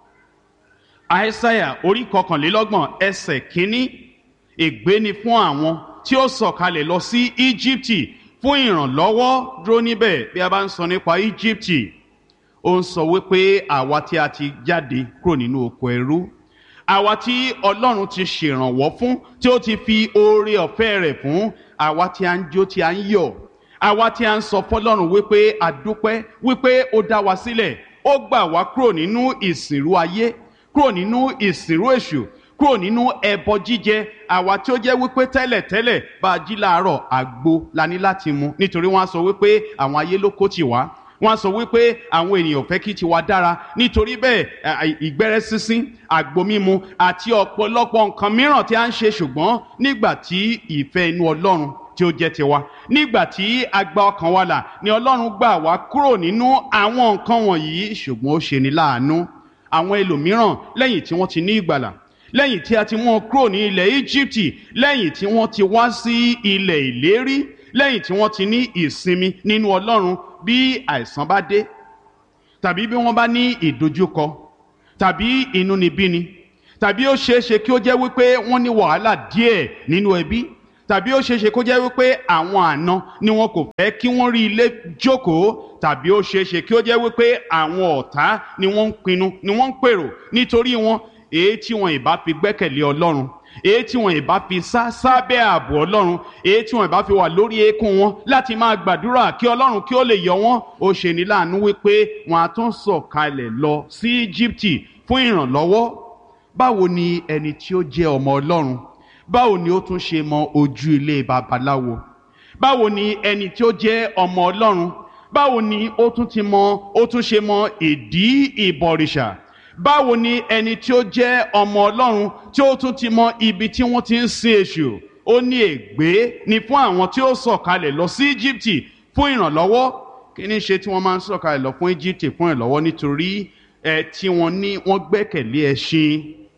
Aísáyà orí kọkànlélọ́gbọ̀n ẹsẹ̀ kínní. Ègbé ni fún àwọn tí ó sọ̀kalẹ̀ lọ sí Íjíbítì fún ìrànlọ́wọ́. Dúró níbẹ̀, bí a bá ń sọ nípa Íjíbítì, ó ń sọ wípé àwa tí a ti jáde kúrò nínú oko ẹrú, àwa tí Ọlọ́run ti ṣèrànwọ́ fún, tí ó ti fi oore ọ̀fẹ́ rẹ̀ fún, àwa tí a ń jó tí a ń yọ̀, àwa tí a ń sọ fọ́lọ́run wípé a dúpẹ́ wípé ó dá wa sílẹ̀, ó gbà wá kúrò nínú ìsìnrú ayé, kúrò nínú ìsìnrú èṣù, kúrò nínú ẹbọ jíjẹ. Àwa tí ó jẹ́ wípé tẹ́lẹ̀tẹ́lẹ̀ bá a jí láàárọ̀ àgbo la ní láti mu, nítorí wọ́n á sọ wípé àwọn ayé ló kó tì wá, wọ́n sọ wípé àwọn ènìyàn fẹ́ kí tiwa dára, nítorí bẹ́ẹ̀ ìgbẹ́rẹ́ sínsín, àgbo mímu àti ọ̀pọ̀lọpọ̀ nǹkan mìíràn tí a ń ṣe. Ṣùgbọ́n nígbà tí ìfẹ́ inú Ọlọ́run tí ó jẹ́ tiwa, nígbà tí a gba ọkàn wa là, ni Ọlọ́run gbà wá kúrò nínú àwọn nǹkan wọ̀nyí. Ṣùgbọ́n ó ṣe ni láàánú, àwọn ẹlòmíràn lẹ́yìn tí wọ́n ti ní ìgbàlà, lẹ́yìn tí a ti mú wọn kúrò ní ilẹ̀ Íjíbítì, lẹ́yìn tí wọ́n ti wá sí ilẹ̀ ìlérí, lẹ́yìn tí wọ́n ti ní ìsinmi nínú Ọlọ́run, bí àìsàn bá dé, tàbí bí wọ́n bá ní ìdojúkọ, tàbí inúnibíni, tàbí ó ṣeé ṣe kí ó jẹ́ wípé wọ́n ní wàhálà díẹ̀ nínú ẹbí, tàbí ó ṣeé ṣe kó jẹ́ wípé àwọn àna ni wọn kò fẹ́ kí wọ́n rí ilé jókòó, tàbí ó ṣeé ṣe kí ó jẹ́ wípé àwọn ọ̀tá ni wọ́n ń pinnu ni wọ́n ń pèrò nítorí wọn, èyí tí wọn ìbá fi gbẹ́kẹ̀lé Ọlọ́run, èyí tí wọn ìbá fi sá sábẹ́ ààbò Ọlọ́run, èyí tí wọn ìbá fi wà lórí eékún wọn láti máa gbàdúrà kí Ọlọ́run kí ó lè yọ wọn. Ó ṣe ní láàánú wípé wọn á tún sọ̀kalẹ̀ lọ sí Íjíbítì fún ìrànlọ́wọ́. Báwo ni ẹni tí ó jẹ́ ọmọ Ọlọ́run, báwo ni ó tún ṣe mọ ojú ilé babaláwo? Báwo ni ẹni tí ó jẹ́ ọmọ Ọlọ́run, báwo ni ó tún ti mọ ó tún ṣe mọ ìdí ìbọ̀rìṣà? Báwo ni ẹni tí ó jẹ́ ọmọ Ọlọ́run tí ó tún ti mọ ibi tí wọ́n ti ń sin èṣù? Ó ní ègbé ni fún àwọn tí ó sọ̀kalẹ̀ lọ sí Íjíbítì fún ìrànlọ́wọ́. Kí ni ṣe tí wọ́n máa ń sọ̀kalẹ̀ lọ fún Íjíbítì fún ìrànlọ́wọ́? Nítorí ẹ tí wọ́n ní wọ́n gbẹ́kẹ̀lé ẹṣin,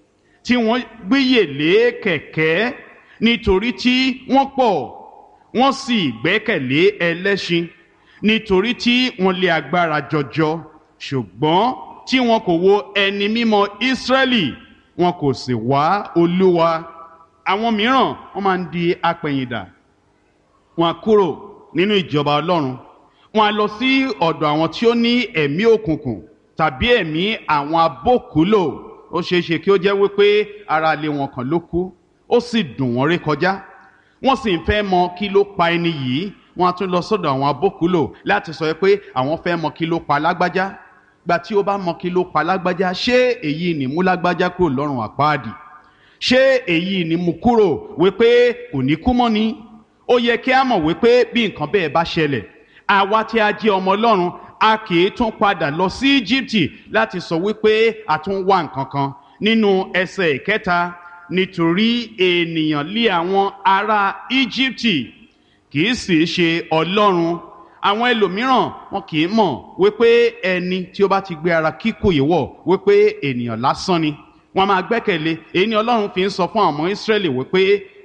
tí wọ́n gbéyèlé kẹ̀kẹ́, nítorí tí wọ́n pọ̀, wọ́n sì gbẹ́kẹ̀lé ẹlẹ́ṣin, nítorí tí wọ́n lé agbára jọjọ. Ṣùgbọ́n tí wọn kò wo ẹni mímọ́ Ísírẹ́lì, wọn kò sì wá Olúwa. Àwọn mìíràn wọ́n máa ń di apẹ̀yìndà, wọn á kúrò nínú ìjọba Ọlọ́run, wọn á lọ sí ọ̀dọ̀ àwọn tí ó ní ẹ̀mí òkùnkùn tàbí ẹ̀mí àwọn abókùúlò. Ó ṣeé ṣe kí ó jẹ́ wípé ara ilé wọn kan ló kú, ó sì dùn wọ́n rí kọjá, wọ́n sì ń fẹ́ mọ kí ló pa ẹni yìí. Wọ́n á tún lọ sọ́dọ̀ àwọn abókùúlò láti sọ pé àwọn fẹ́ mọ kí ló pa lágbájá. Gbà tí ó bá mọ kí ló pa lágbájá, ṣé èyí ni mú lágbájá kúrò lọ́rùn àpáàdì? Ṣé èyí ni mú kúrò wípé kò ní kú mọ́ ni? Ó yẹ kí a mọ̀ wípé bí nǹkan bẹ́ẹ̀ bá ṣẹlẹ̀, àwa tí a jẹ́ ọmọ Ọlọ́run, a kì í tún padà lọ sí Íjíbítì láti sọ wípé a tún wá nǹkan kan. Nínú ẹsẹ̀ ìkẹta, nítorí ènìyàn lé àwọn ará Íjíbítì, kì í sì ṣe Ọlọ́run. Àwọn ẹlòmíràn wọn kì í mọ̀ wípé ẹni tí ó bá ti gbé ara kíkù yìí wọ̀ wípé ènìyàn lásán ni wọ́n máa gbẹ́kẹ̀lé. Èyí ni Ọlọ́run fi ń sọ fún àwọn ọmọ Ísírẹ́lì wípé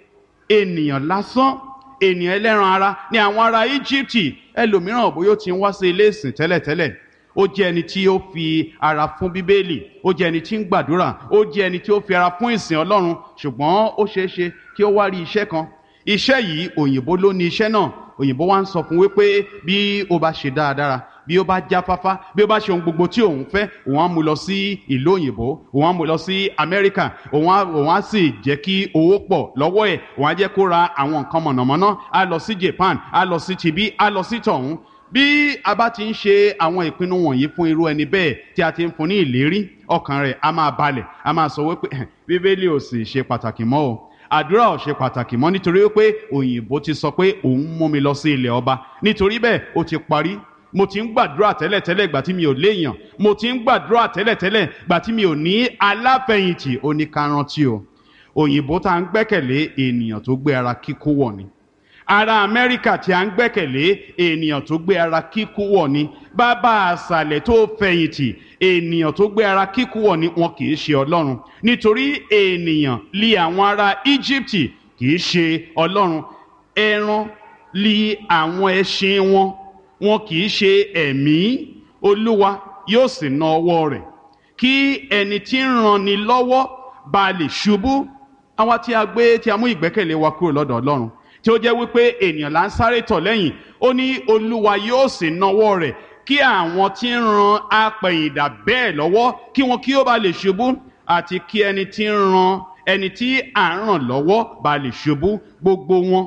ènìyàn lásán, ènìyàn ẹlẹ́ran ara ni àwọn ará Íjíbítì. Ẹlòmíràn bóyá ó ti ń wá sí ilé ìsìn tẹ́lẹ̀tẹ́lẹ̀, ó jẹ́ ẹni tí ó fi ara fún Bíbélì, ó jẹ́ ẹni tí ń gbàdúrà, ó jẹ́ ẹni tí ó fi ara fún ìsìn Ọlọ́run, ṣùgbọ́n ó ṣeé ṣe kí ó wá rí iṣẹ́ kan. Iṣẹ́ yìí òyìnbó ló ní iṣẹ́ náà. Òyìnbó wá ń sọ fún wípé bí ó bá ṣe dáadáa, bí ó bá jáfáfá, bí ó bá ṣe ohun gbogbo tí òun fẹ́, òun á mú lọ sí ìlú òyìnbó, òun á mú lọ sí Amẹ́ríkà, òun á òun á sì jẹ́ kí owó pọ̀ lọ́wọ́ ẹ̀, òun á jẹ́ kó ra àwọn nǹkan mọ̀nàmọ́ná, á lọ sí Japan, á lọ sí tibí, á lọ sí tọ̀hún. Bí a bá ti ń ṣe àwọn ìpinnu wọ̀nyí fún irú ẹni bẹ́ẹ̀ tí a ti ń fún ní ìlérí, ọkàn rẹ̀ á máa balẹ̀, á máa sọ wípé Bíbélì ò sì ṣe pàtàkì mọ́ o, àdúrà ò ṣe pàtàkì mọ́, nítorí pé òyìnbó ti sọ pé òun mú mi lọ sí ilẹ̀ ọba, nítorí bẹ́ẹ̀ ó ti parí. Mo ti ń gbàdúrà tẹ́lẹ̀tẹ́lẹ̀ ìgbà tí mi ò léèyàn, mo ti ń gbàdúrà tẹ́lẹ̀tẹ́lẹ̀ ìgbà tí mi ò ní aláfẹ̀yìntì. Ó ní ká rántí o, òyìnbó tá à ń gbẹ́kẹ̀lé ènìyàn tó gbé ara kíkú wọ̀ ni. Ará Amẹ́ríkà tí a ń gbẹ́kẹ̀lé ènìyàn tó gbé ara kíkú wọ̀ ni. Bàbá àṣàlẹ̀ tó fẹ̀yìntì ènìyàn tó gbé ara kíkú wọ̀ ni. Wọn kì í ṣe Ọlọ́run, nítorí ènìyàn lé àwọn ará Íjíbítì, kì í ṣe Ọlọ́run. Ẹran lé àwọn ẹṣin wọn, wọn kì í ṣe ẹ̀mí. Olúwa yóò sì na ọwọ́ rẹ̀ kí ẹni tí ń ran ni lọ́wọ́ bá lè ṣubú. Àwa tí a gbé tí a mú ìgbẹ́kẹ̀lé wa kúrò lọ́dọ̀ Ọlọ́run, tí ó jẹ́ wípé ènìyàn là ń sáré tọ̀ lẹ́yìn, ó ní Olúwa yóò sì na ọwọ́ rẹ̀ kí àwọn tí ń ran apẹ̀yìndà bẹ́ẹ̀ lọ́wọ́ kí wọn kí ó bá lè ṣubú, àti kí ẹni tí ń ran ẹni tí à ń ràn lọ́wọ́ bá lè ṣubú. Gbogbo wọn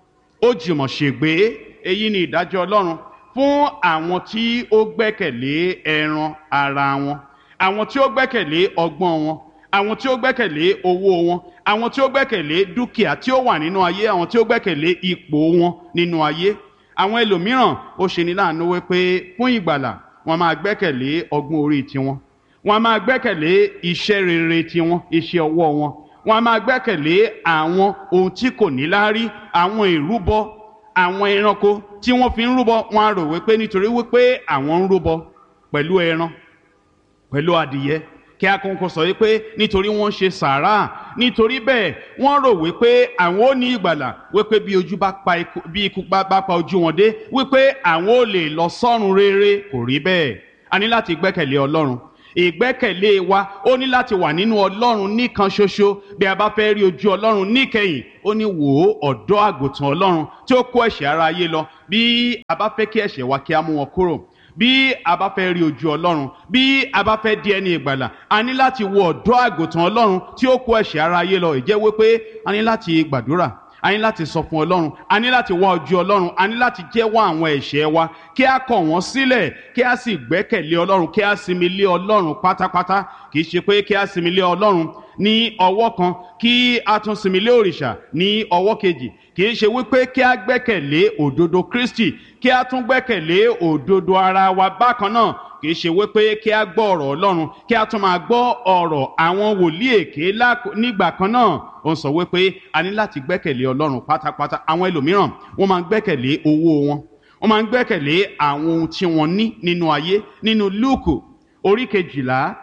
ó jùmọ̀ ṣègbé. Èyí ni ìdájọ́ Ọlọ́run fún àwọn tí ó gbẹ́kẹ̀lé ẹran ara wọn, àwọn tí ó gbẹ́kẹ̀lé ọgbọ́n wọn, àwọn tí ó gbẹ́kẹ̀lé owó wọn, àwọn tí ó gbẹ́kẹ̀lé dúkìá tí ó wà nínú ayé, àwọn tí ó gbẹ́kẹ̀lé ipò wọn nínú ayé. Àwọn ẹlòmíràn ó ṣe ní láàánú wípé fún ìgbàlà wọn máa gbẹ́kẹ̀lé ọgbọ́n orí tiwọn, wọn máa gbẹ́kẹ̀lé iṣẹ́ rere tiwọn, iṣẹ́ ọwọ́ wọn, wọn máa gbẹ́kẹ̀lé àwọn ohun tí kò ní láárí, àwọn ìrúbọ, àwọn ẹranko tí wọ́n fi ń rúbọ. Wọn á rò wípé nítorí wípé àwọn ń rúbọ pẹ̀lú ẹran, pẹ̀lú adìyẹ, kí a kọ́kọ́ sọ wípé nítorí wọ́n ṣe sàárà, nítorí bẹ́ẹ̀ wọ́n rò wípé àwọn ò ní ìgbàlà, wípé bí ojú bá pa ikú, bí ikú bá pa ojú wọn dé, wípé àwọn ò lè lọ sọ́run rere. Kò rí bẹ́ẹ̀. A ní láti gbẹ́kẹ̀lé Ọlọ́run. ìgbẹ́kẹ̀lé wa ó ní láti wà nínú ọlọ́run nìkan ṣoṣo. Bí a bá fẹ́ rí ojú ọlọ́run níkẹyìn, ó ní wò ó ọ̀dọ́ àgùntàn ọlọ́run tí ó kó ẹ̀ṣẹ̀ ara ayé lọ. Bí a bá fẹ́ kí ẹ̀ṣẹ̀ wa kí a mú wọn kúrò, bí a bá fẹ́ rí ojú ọlọ́run, bí a bá fẹ́ di ẹni ìgbàlà, a ní láti wo ọ̀dọ́ àgùntàn ọlọ́run tí ó kó ẹ̀ṣẹ̀ ara ayé lọ. Ìjẹ́ wípé a ní láti gbàdúrà, a ní láti sọ fún ọlọ́run, a ní láti wá ojú ọlọ́run, a ní láti jẹ́wọ́ àwọn ẹ̀ṣẹ̀ wa, kí a kọ̀ wọ́n sílẹ̀, kí a sì gbẹ́kẹ̀lé ọlọ́run, kí a sinmi lé ọlọ́run pátápátá. Kì í ṣe pé kí a sinmi lé ọlọ́run ní ọwọ́ kan, kí a tún sinmi lé òrìṣà ní ọwọ́ kejì. Kì í ṣe wípé kí a gbẹ́kẹ̀lé òdodo Kristi, kí a tún gbẹ́kẹ̀lé òdodo ara wa bákan náà. Kì í ṣe wípé kí a gbọ́ ọ̀rọ̀ ọlọ́run, kí a tún máa gbọ́ ọ̀rọ̀ àwọn wòlíì èké nígbà kan náà. Ó ń sọ wípé a ní láti gbẹ́kẹ̀lé ọlọ́run pátápátá. Àwọn ẹlòmíràn wọ́n máa ń gbẹ́kẹ̀lé owó wọn, wọ́n máa ń gbẹ́kẹ̀lé àwọn ohun tí wọ́n ní nínú ayé. Nínú Lúùkù orí kejìlá,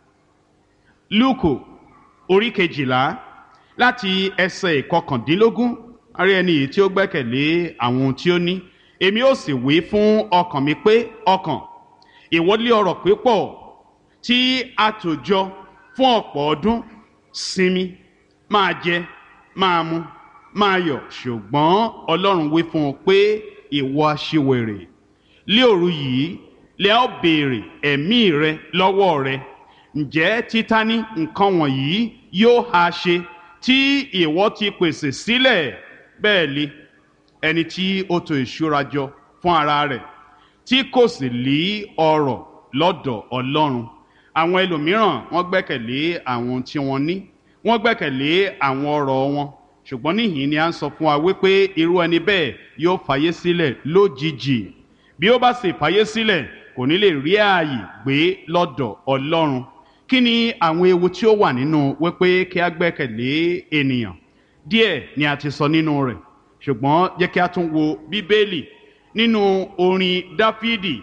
Lúùkù orí kejìlá láti ẹsẹ̀ ìkọkàndínlógún, a rí ẹni yìí tí ó gbẹ́kẹ̀lé àwọn ohun tí ó ní. Èmi ó sì wí fún ọkàn mi pé, ọkàn, ìwọ lé ọrọ̀ pípọ̀ tí a tò jọ fún ọ̀pọ̀ ọdún, sinmi, máa jẹ, máa mu, máa yọ̀. Ṣùgbọ́n Ọlọ́run wí fún un pé, ìwọ aṣiwèrè, lé òru yìí lẹ ó béèrè ẹ̀mí rẹ lọ́wọ́ rẹ. Ǹjẹ́ títa ní nǹkan wọ̀nyí yóò ha ṣe tí ìwọ ti pèsè sílẹ̀? Bẹ́ẹ̀ li, ẹni tí ó tò ìṣúra jọ fún ara rẹ̀, tí kò sì lí ọrọ̀ lọ́dọ̀ Ọlọ́run. Àwọn ẹlòmíràn wọ́n gbẹ́kẹ̀lé àwọn tí wọ́n ní, wọ́n gbẹ́kẹ̀lé àwọn ọrọ̀ wọn. Ṣùgbọ́n níhìn ni a ń sọ fún wa wípé irú ẹni bẹ́ẹ̀ yóò fàyè sílẹ̀ lójijì. Bí ó bá sì fàyè sílẹ̀, kò ní lè rí ààyè gbé lọ́dọ̀ Ọlọ́run. Kí ni àwọn ewu tí ó wà nínú wípé kí a gbẹ́kẹ̀lé ènìyàn? Díẹ̀ ni a ti sọ nínú rẹ̀, ṣùgbọ́n jẹ́ kí a tún wo Bíbélì nínú orin Dáfídì,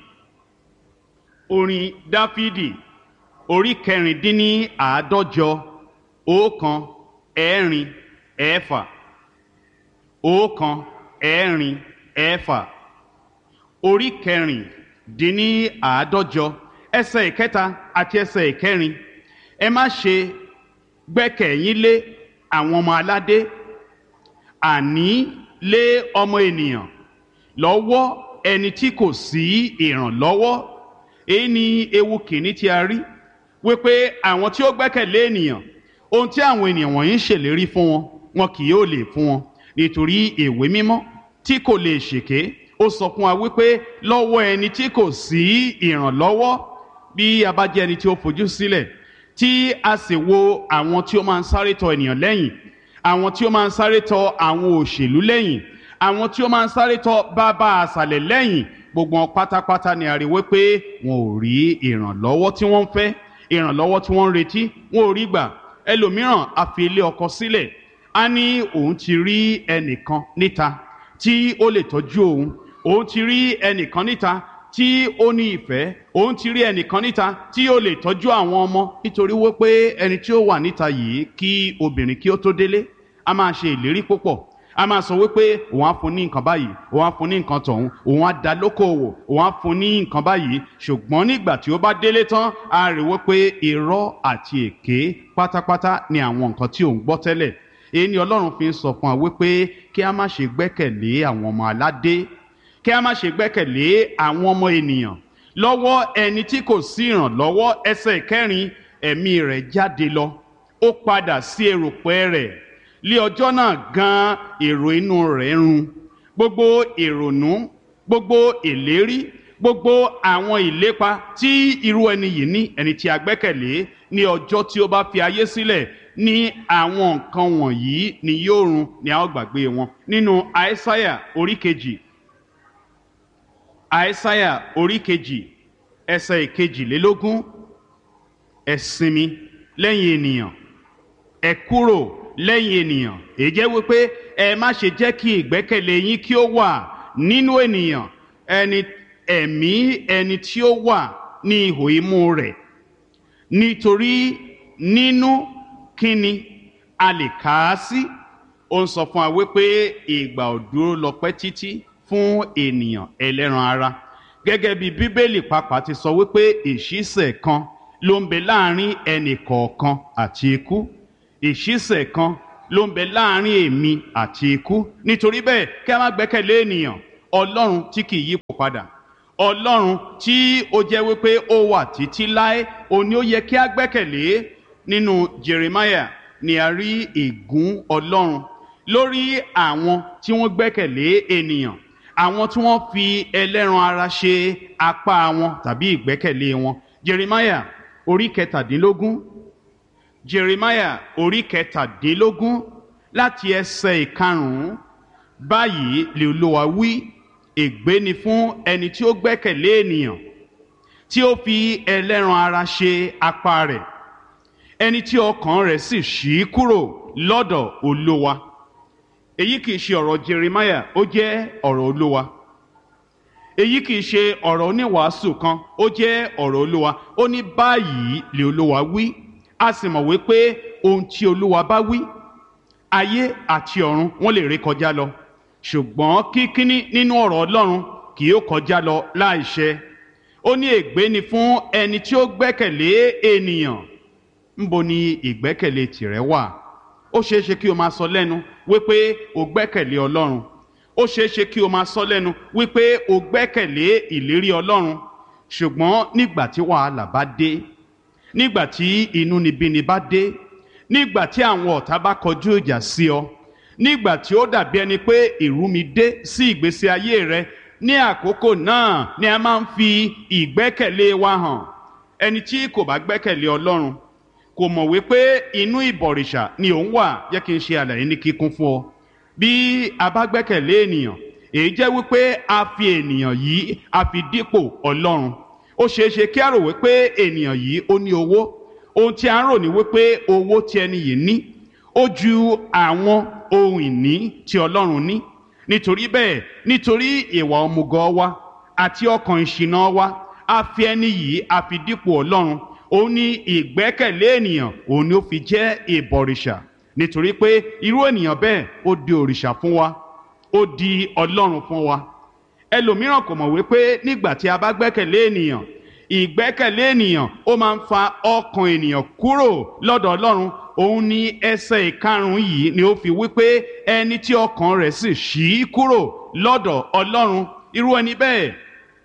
orin Dáfídì orí kẹrìndínní àádọ́jọ, ọ̀kan, ẹ̀rin, ẹ̀fà, ọ̀kan, ẹ̀rin, ẹ̀fà, orí kẹrìndínní àádọ́jọ, ẹsẹ̀ ìkẹta àti ẹsẹ̀ ìkẹrin. Ẹ má ṣe gbẹ́kẹ̀yín lé àwọn ọmọ aládé, àní lé ọmọ ènìyàn lọ́wọ́ ẹni tí kò sí ìrànlọ́wọ́. Èyí ni ewu kìíní tí a rí, wípé àwọn tí ó gbẹ́kẹ̀lé ènìyàn, ohun tí àwọn ènìyàn wọ̀nyí ń ṣèlérí fún wọn, wọn kì yóò lè fún wọn. Nítorí ìwé mímọ́ tí kò lè ṣèké, ó sọ fún wa wípé lọ́wọ́ ẹni tí kò sí ìrànlọ́wọ́. Bí a bá jẹ́ ẹni tí ó fojú sílẹ̀, tí a sì wo àwọn tí ó máa ń sáré tọ ènìyàn lẹ́yìn, àwọn tí ó máa ń sáré tọ àwọn òṣèlú lẹ́yìn, àwọn tí ó máa ń sáré tọ bàbá àṣàlẹ̀ lẹ́yìn, gbogbo wọn pátápátá ni a rí wípé wọn ò rí ìrànlọ́wọ́ tí wọ́n ń fẹ́, ìrànlọ́wọ́ tí wọ́n ń retí, wọn ò rí gbà. Ẹlòmíràn a fi ilé ọkọ sílẹ̀, a ní òun ti rí ẹnìkan níta tí ó lè tọ́jú òun, òun ti rí ẹnìkan níta tí ó ní ìfẹ́, òun ti rí ẹnìkan níta tí ó lè tọ́jú àwọn ọmọ. Nítorí wípé ẹni tí ó wà níta yìí, kí obìnrin kí ó tó délé, a máa ṣe ìlérí púpọ̀. A máa sọ wípé òun á fún ní nǹkan báyìí, òun á fún ní nǹkan tọ̀hún, òun á dá lókòwò, òun á fún ní nǹkan báyìí. Ṣùgbọ́n nígbà tí ó bá délé tán, a rí wípé irọ́ àti èké pátápátá ni àwọn nǹkan tí òun gbọ́ tẹ́lẹ̀. Èyí ni Ọlọ́run fi ń sọ fún wa wípé kí a má ṣe gbẹ́kẹ̀lé àwọn ọmọ aládé, kí a má ṣe gbẹ́kẹ̀lé àwọn ọmọ ènìyàn lọ́wọ́ ẹni tí kò sí ìrànlọ́wọ́. Ẹsẹ̀ ìkẹrin, ẹ̀mí rẹ̀ jáde lọ, ó padà sí erùpẹ̀ rẹ̀. Lé ọjọ́ náà gan èrò inú rẹ̀ run, gbogbo ìrònú, gbogbo ìlérí, gbogbo àwọn ìlépa tí irú ẹni yìí ní, ẹni tí a gbẹ́kẹ̀lé, ní ọjọ́ tí ó bá fi ayé sílẹ̀, ní àwọn nǹkan wọ̀nyí ni yóò run, ni a ó gbàgbé wọn. Nínú Àìsáyà orí kejì, Àìsáyà orí kejì ẹsẹ̀ ìkejìlélógún, ẹ sinmi lẹ́yìn ènìyàn, ẹ kúrò lẹ́yìn ènìyàn. Èyí jẹ́ wípé ẹ má ṣe jẹ́ kí ìgbẹ́kẹ̀lé yín kí ó wà nínú ènìyàn, ẹni ẹ̀mí ẹni tí ó wà ní ihò imú rẹ̀. Nítorí nínú kíni a lè kà á sí? Ó ń sọ fún wa wípé ìgbà ò dúró lọ pẹ́ títí fún ènìyàn ẹlẹ́ran ara. Gẹ́gẹ́ bí Bíbélì pàápàá ti sọ wípé ìṣísẹ̀ kan ló ń bẹ láàrin ẹnì kọ̀ọ̀kan àti ikú, ìṣísẹ̀ kan ló ń bẹ láàrin èmi àti ikú. Nítorí bẹ́ẹ̀ kí a má gbẹ́kẹ̀lé ènìyàn, Ọlọ́run tí kì í yípo padà, Ọlọ́run tí ó jẹ́ wípé ó wà títí láé, òun ni ó yẹ kí a gbẹ́kẹ̀lé. Nínú Jeremiah ni a rí ègún Ọlọ́run lórí àwọn tí wọ́n gbẹ́kẹ̀lé ènìyàn, àwọn tí wọ́n fi ẹlẹ́ran ara ṣe apá wọn tàbí ìgbẹ́kẹ̀lé wọn. Jeremiah orí kẹtàdínlógún, Jeremiah orí kẹtàdínlógún láti ẹsẹ̀ ìkarùn-ún. Báyìí lè Olúwa wí, ègbé ni fún ẹni tí ó gbẹ́kẹ̀lé ènìyàn, tí ó fi ẹlẹ́ran ara ṣe apá rẹ̀, ẹni tí ọkàn rẹ̀ sì ṣí kúrò lọ́dọ̀ Olúwa. Èyí kìí ṣe ọ̀rọ̀ Jeremiah, ó jẹ́ ọ̀rọ̀ Olúwa. Èyí kìí ṣe ọ̀rọ̀ oníwàásù kan, ó jẹ́ ọ̀rọ̀ Olúwa. Ó ní báyìí lè Olúwa wí. A sì mọ̀ wípé ohun tí Olúwa bá wí, ayé àti ọ̀run wọ́n lè ré kọjá lọ, ṣùgbọ́n kíkíní nínú ọ̀rọ̀ Ọlọ́run kì yóò kọjá lọ láìṣẹ. Ó ní ègbé ni fún ẹni tí ó gbẹ́kẹ̀lé ènìyàn. Ńbo ni ìgbẹ́kẹ̀lé tìrẹ wà? Ó ṣeéṣe kí o máa sọ lẹ́nu wípé o gbẹ́kẹ̀lé Ọlọ́run. Ó ṣeéṣe kí o máa sọ lẹ́nu wípé o gbẹ́kẹ̀lé ìlérí Ọlọ́run. Ṣùgbọ́n nígbà tí wàhálà bá dé, nígbà tí inúnibíni bá dé, nígbà tí àwọn ọ̀tá bá kọjú ìjà sí ọ, nígbà tí ó dàbí ẹni pé ìrúmi dé sí ìgbésí ayé rẹ, ní àkókò náà ni a máa ń fi ìgbẹ́kẹ̀lé wa hàn. Ẹni tí kò bá gbẹ́kẹ̀lé Ọlọ́run kò mọ̀ wípé inú ìbọ̀rìṣà ni òun wà. Jẹ́ kí n ṣe àlàyé ní kíkún fún ọ. Bí a bá gbẹ́kẹ̀lé ènìyàn, èyí jẹ́ wípé a fi ènìyàn yìí a fi dípò Ọlọ́run. Ó ṣeéṣe kí a rò wípé ènìyàn yìí ó ní owó. Ohun tí a ń rò ní wípé owó tí ẹni yìí ní ó ju àwọn ohun ìní tí Ọlọ́run ní. Nítorí bẹ́ẹ̀, nítorí ìwà òmùgọ̀ wa àti ọkàn ìṣìnà wa, a fi ẹni yìí a fi dípò Ọlọ́run. Òun ni ìgbẹ́kẹ̀lé ènìyàn, òun ni ó fi jẹ́ ìbọ̀rìṣà. Nítorí pé irú ènìyàn bẹ́ẹ̀ ó di òrìṣà fún wa, ó di Ọlọ́run fún wa. Ẹlòmíràn kò mọ̀ wípé nígbà tí a bá gbẹ́kẹ̀lé ènìyàn, ìgbẹ́kẹ̀lé ènìyàn ó máa ń fa ọkàn ènìyàn kúrò lọ́dọ̀ Ọlọ́run. Òun ni ẹsẹ̀ ìkarùn-ún yìí ni ó fi wípé ẹni tí ọkàn rẹ̀ sì ṣí kúrò lọ́dọ̀ Ọlọ́run, irú ẹni bẹ́ẹ̀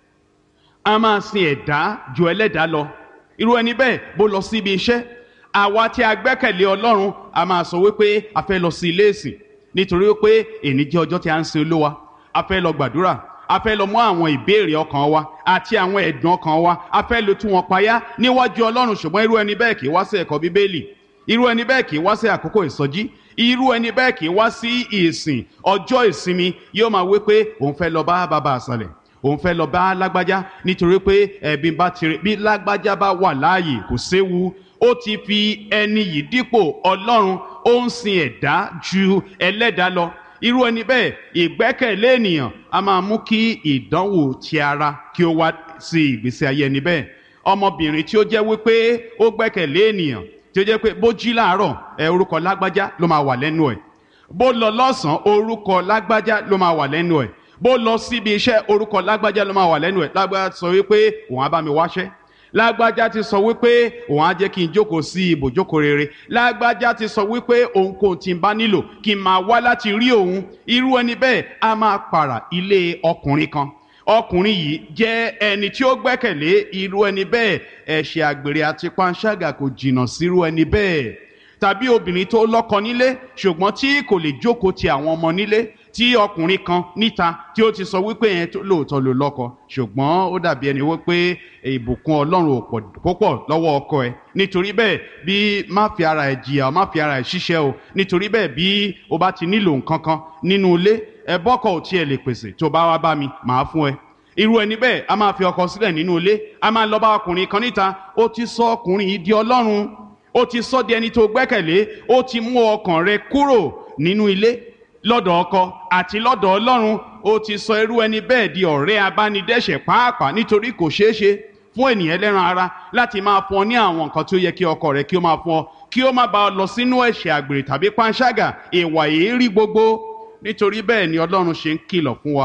a máa sin ẹ̀dá ju ẹlẹ́dàá lọ. Irú ẹni bẹ́ẹ̀ bó lọ sí ibi iṣẹ́, àwa tí a gbẹ́kẹ̀lé Ọlọ́run a máa sọ wípé a fẹ́ lọ sí ilé ìsìn nítorí wípé èní jẹ́ ọjọ́ tí a ń sin Olúwa. A fẹ́ lọ gbàdúrà, a fẹ́ lọ mú àwọn ìbéèrè ọkàn wa àti àwọn ẹ̀dùn ọkàn wa, a fẹ́ lọ tú wọn payá níwájú Ọlọ́run. Ṣùgbọ́n irú ẹni bẹ́ẹ̀ kì í wá sí ẹ̀kọ́ Bíbélì, irú ẹni bẹ́ẹ̀ kì í wá sí àkókò ìsọjí, irú ẹni bẹ́ẹ̀ kì í wá sí ìsìn ọjọ́ ìsinmi. Yóò máa wí pé òun fẹ́ lọ bá bàbá àṣàlẹ̀, òun fẹ́ lọ bá lágbájá nítorí pé ẹ̀bí bá ti rí bí lágbájá bá wà láàyè kò séwu. Ó ti fi ẹni yìí dípò Ọlọ́run, ó ń sin ẹ̀dá ju ẹlẹ́dàá lọ. Irú ẹni bẹ́ẹ̀, ìgbẹ́kẹ̀lé ènìyàn a máa mú kí ìdánwò ti ara kí ó wá sí ìgbésí ayé ẹni bẹ́ẹ̀. Ọmọbìnrin tí ó jẹ́ wípé ó gbẹ́kẹ̀lé ènìyàn, tí ó jẹ́ pé bó jí láàárọ̀ ẹ orúkọ lágbájá ló máa wà lẹ́nu ẹ̀, bó lọ lọ́sàn-án orúkọ lágbájá ló máa wà lẹ́nu ẹ̀, bó lọ síbi iṣẹ́ orúkọ lágbájá ló máa wà lẹ́nu ẹ̀. Lágbájá sọ wípé òun á bá mi wáṣẹ́, lágbájá ti sọ wípé òun á jẹ́ kí n jókòó sí ibùjókòó rere, lágbájá ti sọ wípé òun kò tí ń bá nílò kí n máa wá láti rí òun. Irú ẹni bẹ́ẹ̀ a máa pààrà ilé ọkùnrin kan. Ọkùnrin yìí jẹ́ ẹni tí ó gbẹ́kẹ̀lé irú ẹni bẹ́ẹ̀. Ẹ̀ṣẹ̀ àgbèrè àti panṣágà kò jìnnà sírú ẹni bẹ́ẹ̀. Tàbí obìnrin tó lọ́kọ nílé ṣùgbọ́n tí kò lè jókòó ti àwọn ọmọ nílé, tí ọkùnrin kan níta tí ó ti sọ wípé yẹn lóòótọ́ ló lọ́kọ, ṣùgbọ́n ó dàbí ẹni wípé ìbùkún Ọlọ́run ò pọ̀ lọ́wọ́ ọkọ ẹ̀. Nítorí bẹ́ẹ̀ bí má fi ara ẹ̀ jìyà, má fi ara ẹ̀ ṣiṣẹ́ o. Nítorí bẹ́ẹ̀ bí o bá ti nílò nǹkan kan nínú ilé, ẹ bọ́kọ̀ ò tiẹ̀ lè pèsè, tó bá wá bá mi màá fún ẹ. Irú ẹni bẹ́ẹ̀ a máa fi ọkọ sílẹ̀ nínú ilé, a máa lọ bá ọkùnrin kan níta. Ó ti sọ ọkùnrin yìí di Ọlọ́run, ó ti sọ di ẹni tó gbẹ́kẹ̀lé, ó ti mú ọkàn rẹ kúrò nínú ilé lọ́dọ̀ ọkọ àti lọ́dọ̀ Ọlọ́run. Ó ti sọ irú ẹni bẹ́ẹ̀ di ọ̀rẹ́ abánidẹ́ṣẹ̀ pàápàá, nítorí kò ṣeé ṣe fún ènìyàn ẹlẹ́ran ara láti máa fún ọ ní àwọn nǹkan tí ó yẹ kí ọkọ rẹ kí ó máa fún ọ, kí ó má bá ọ lọ sínú ẹ̀ṣẹ̀ àgbèrè tàbí panṣágà, ìwà èérí gbogbo. Nítorí bẹ́ẹ̀ ni Ọlọ́run ṣe ń kìlọ̀ fún wa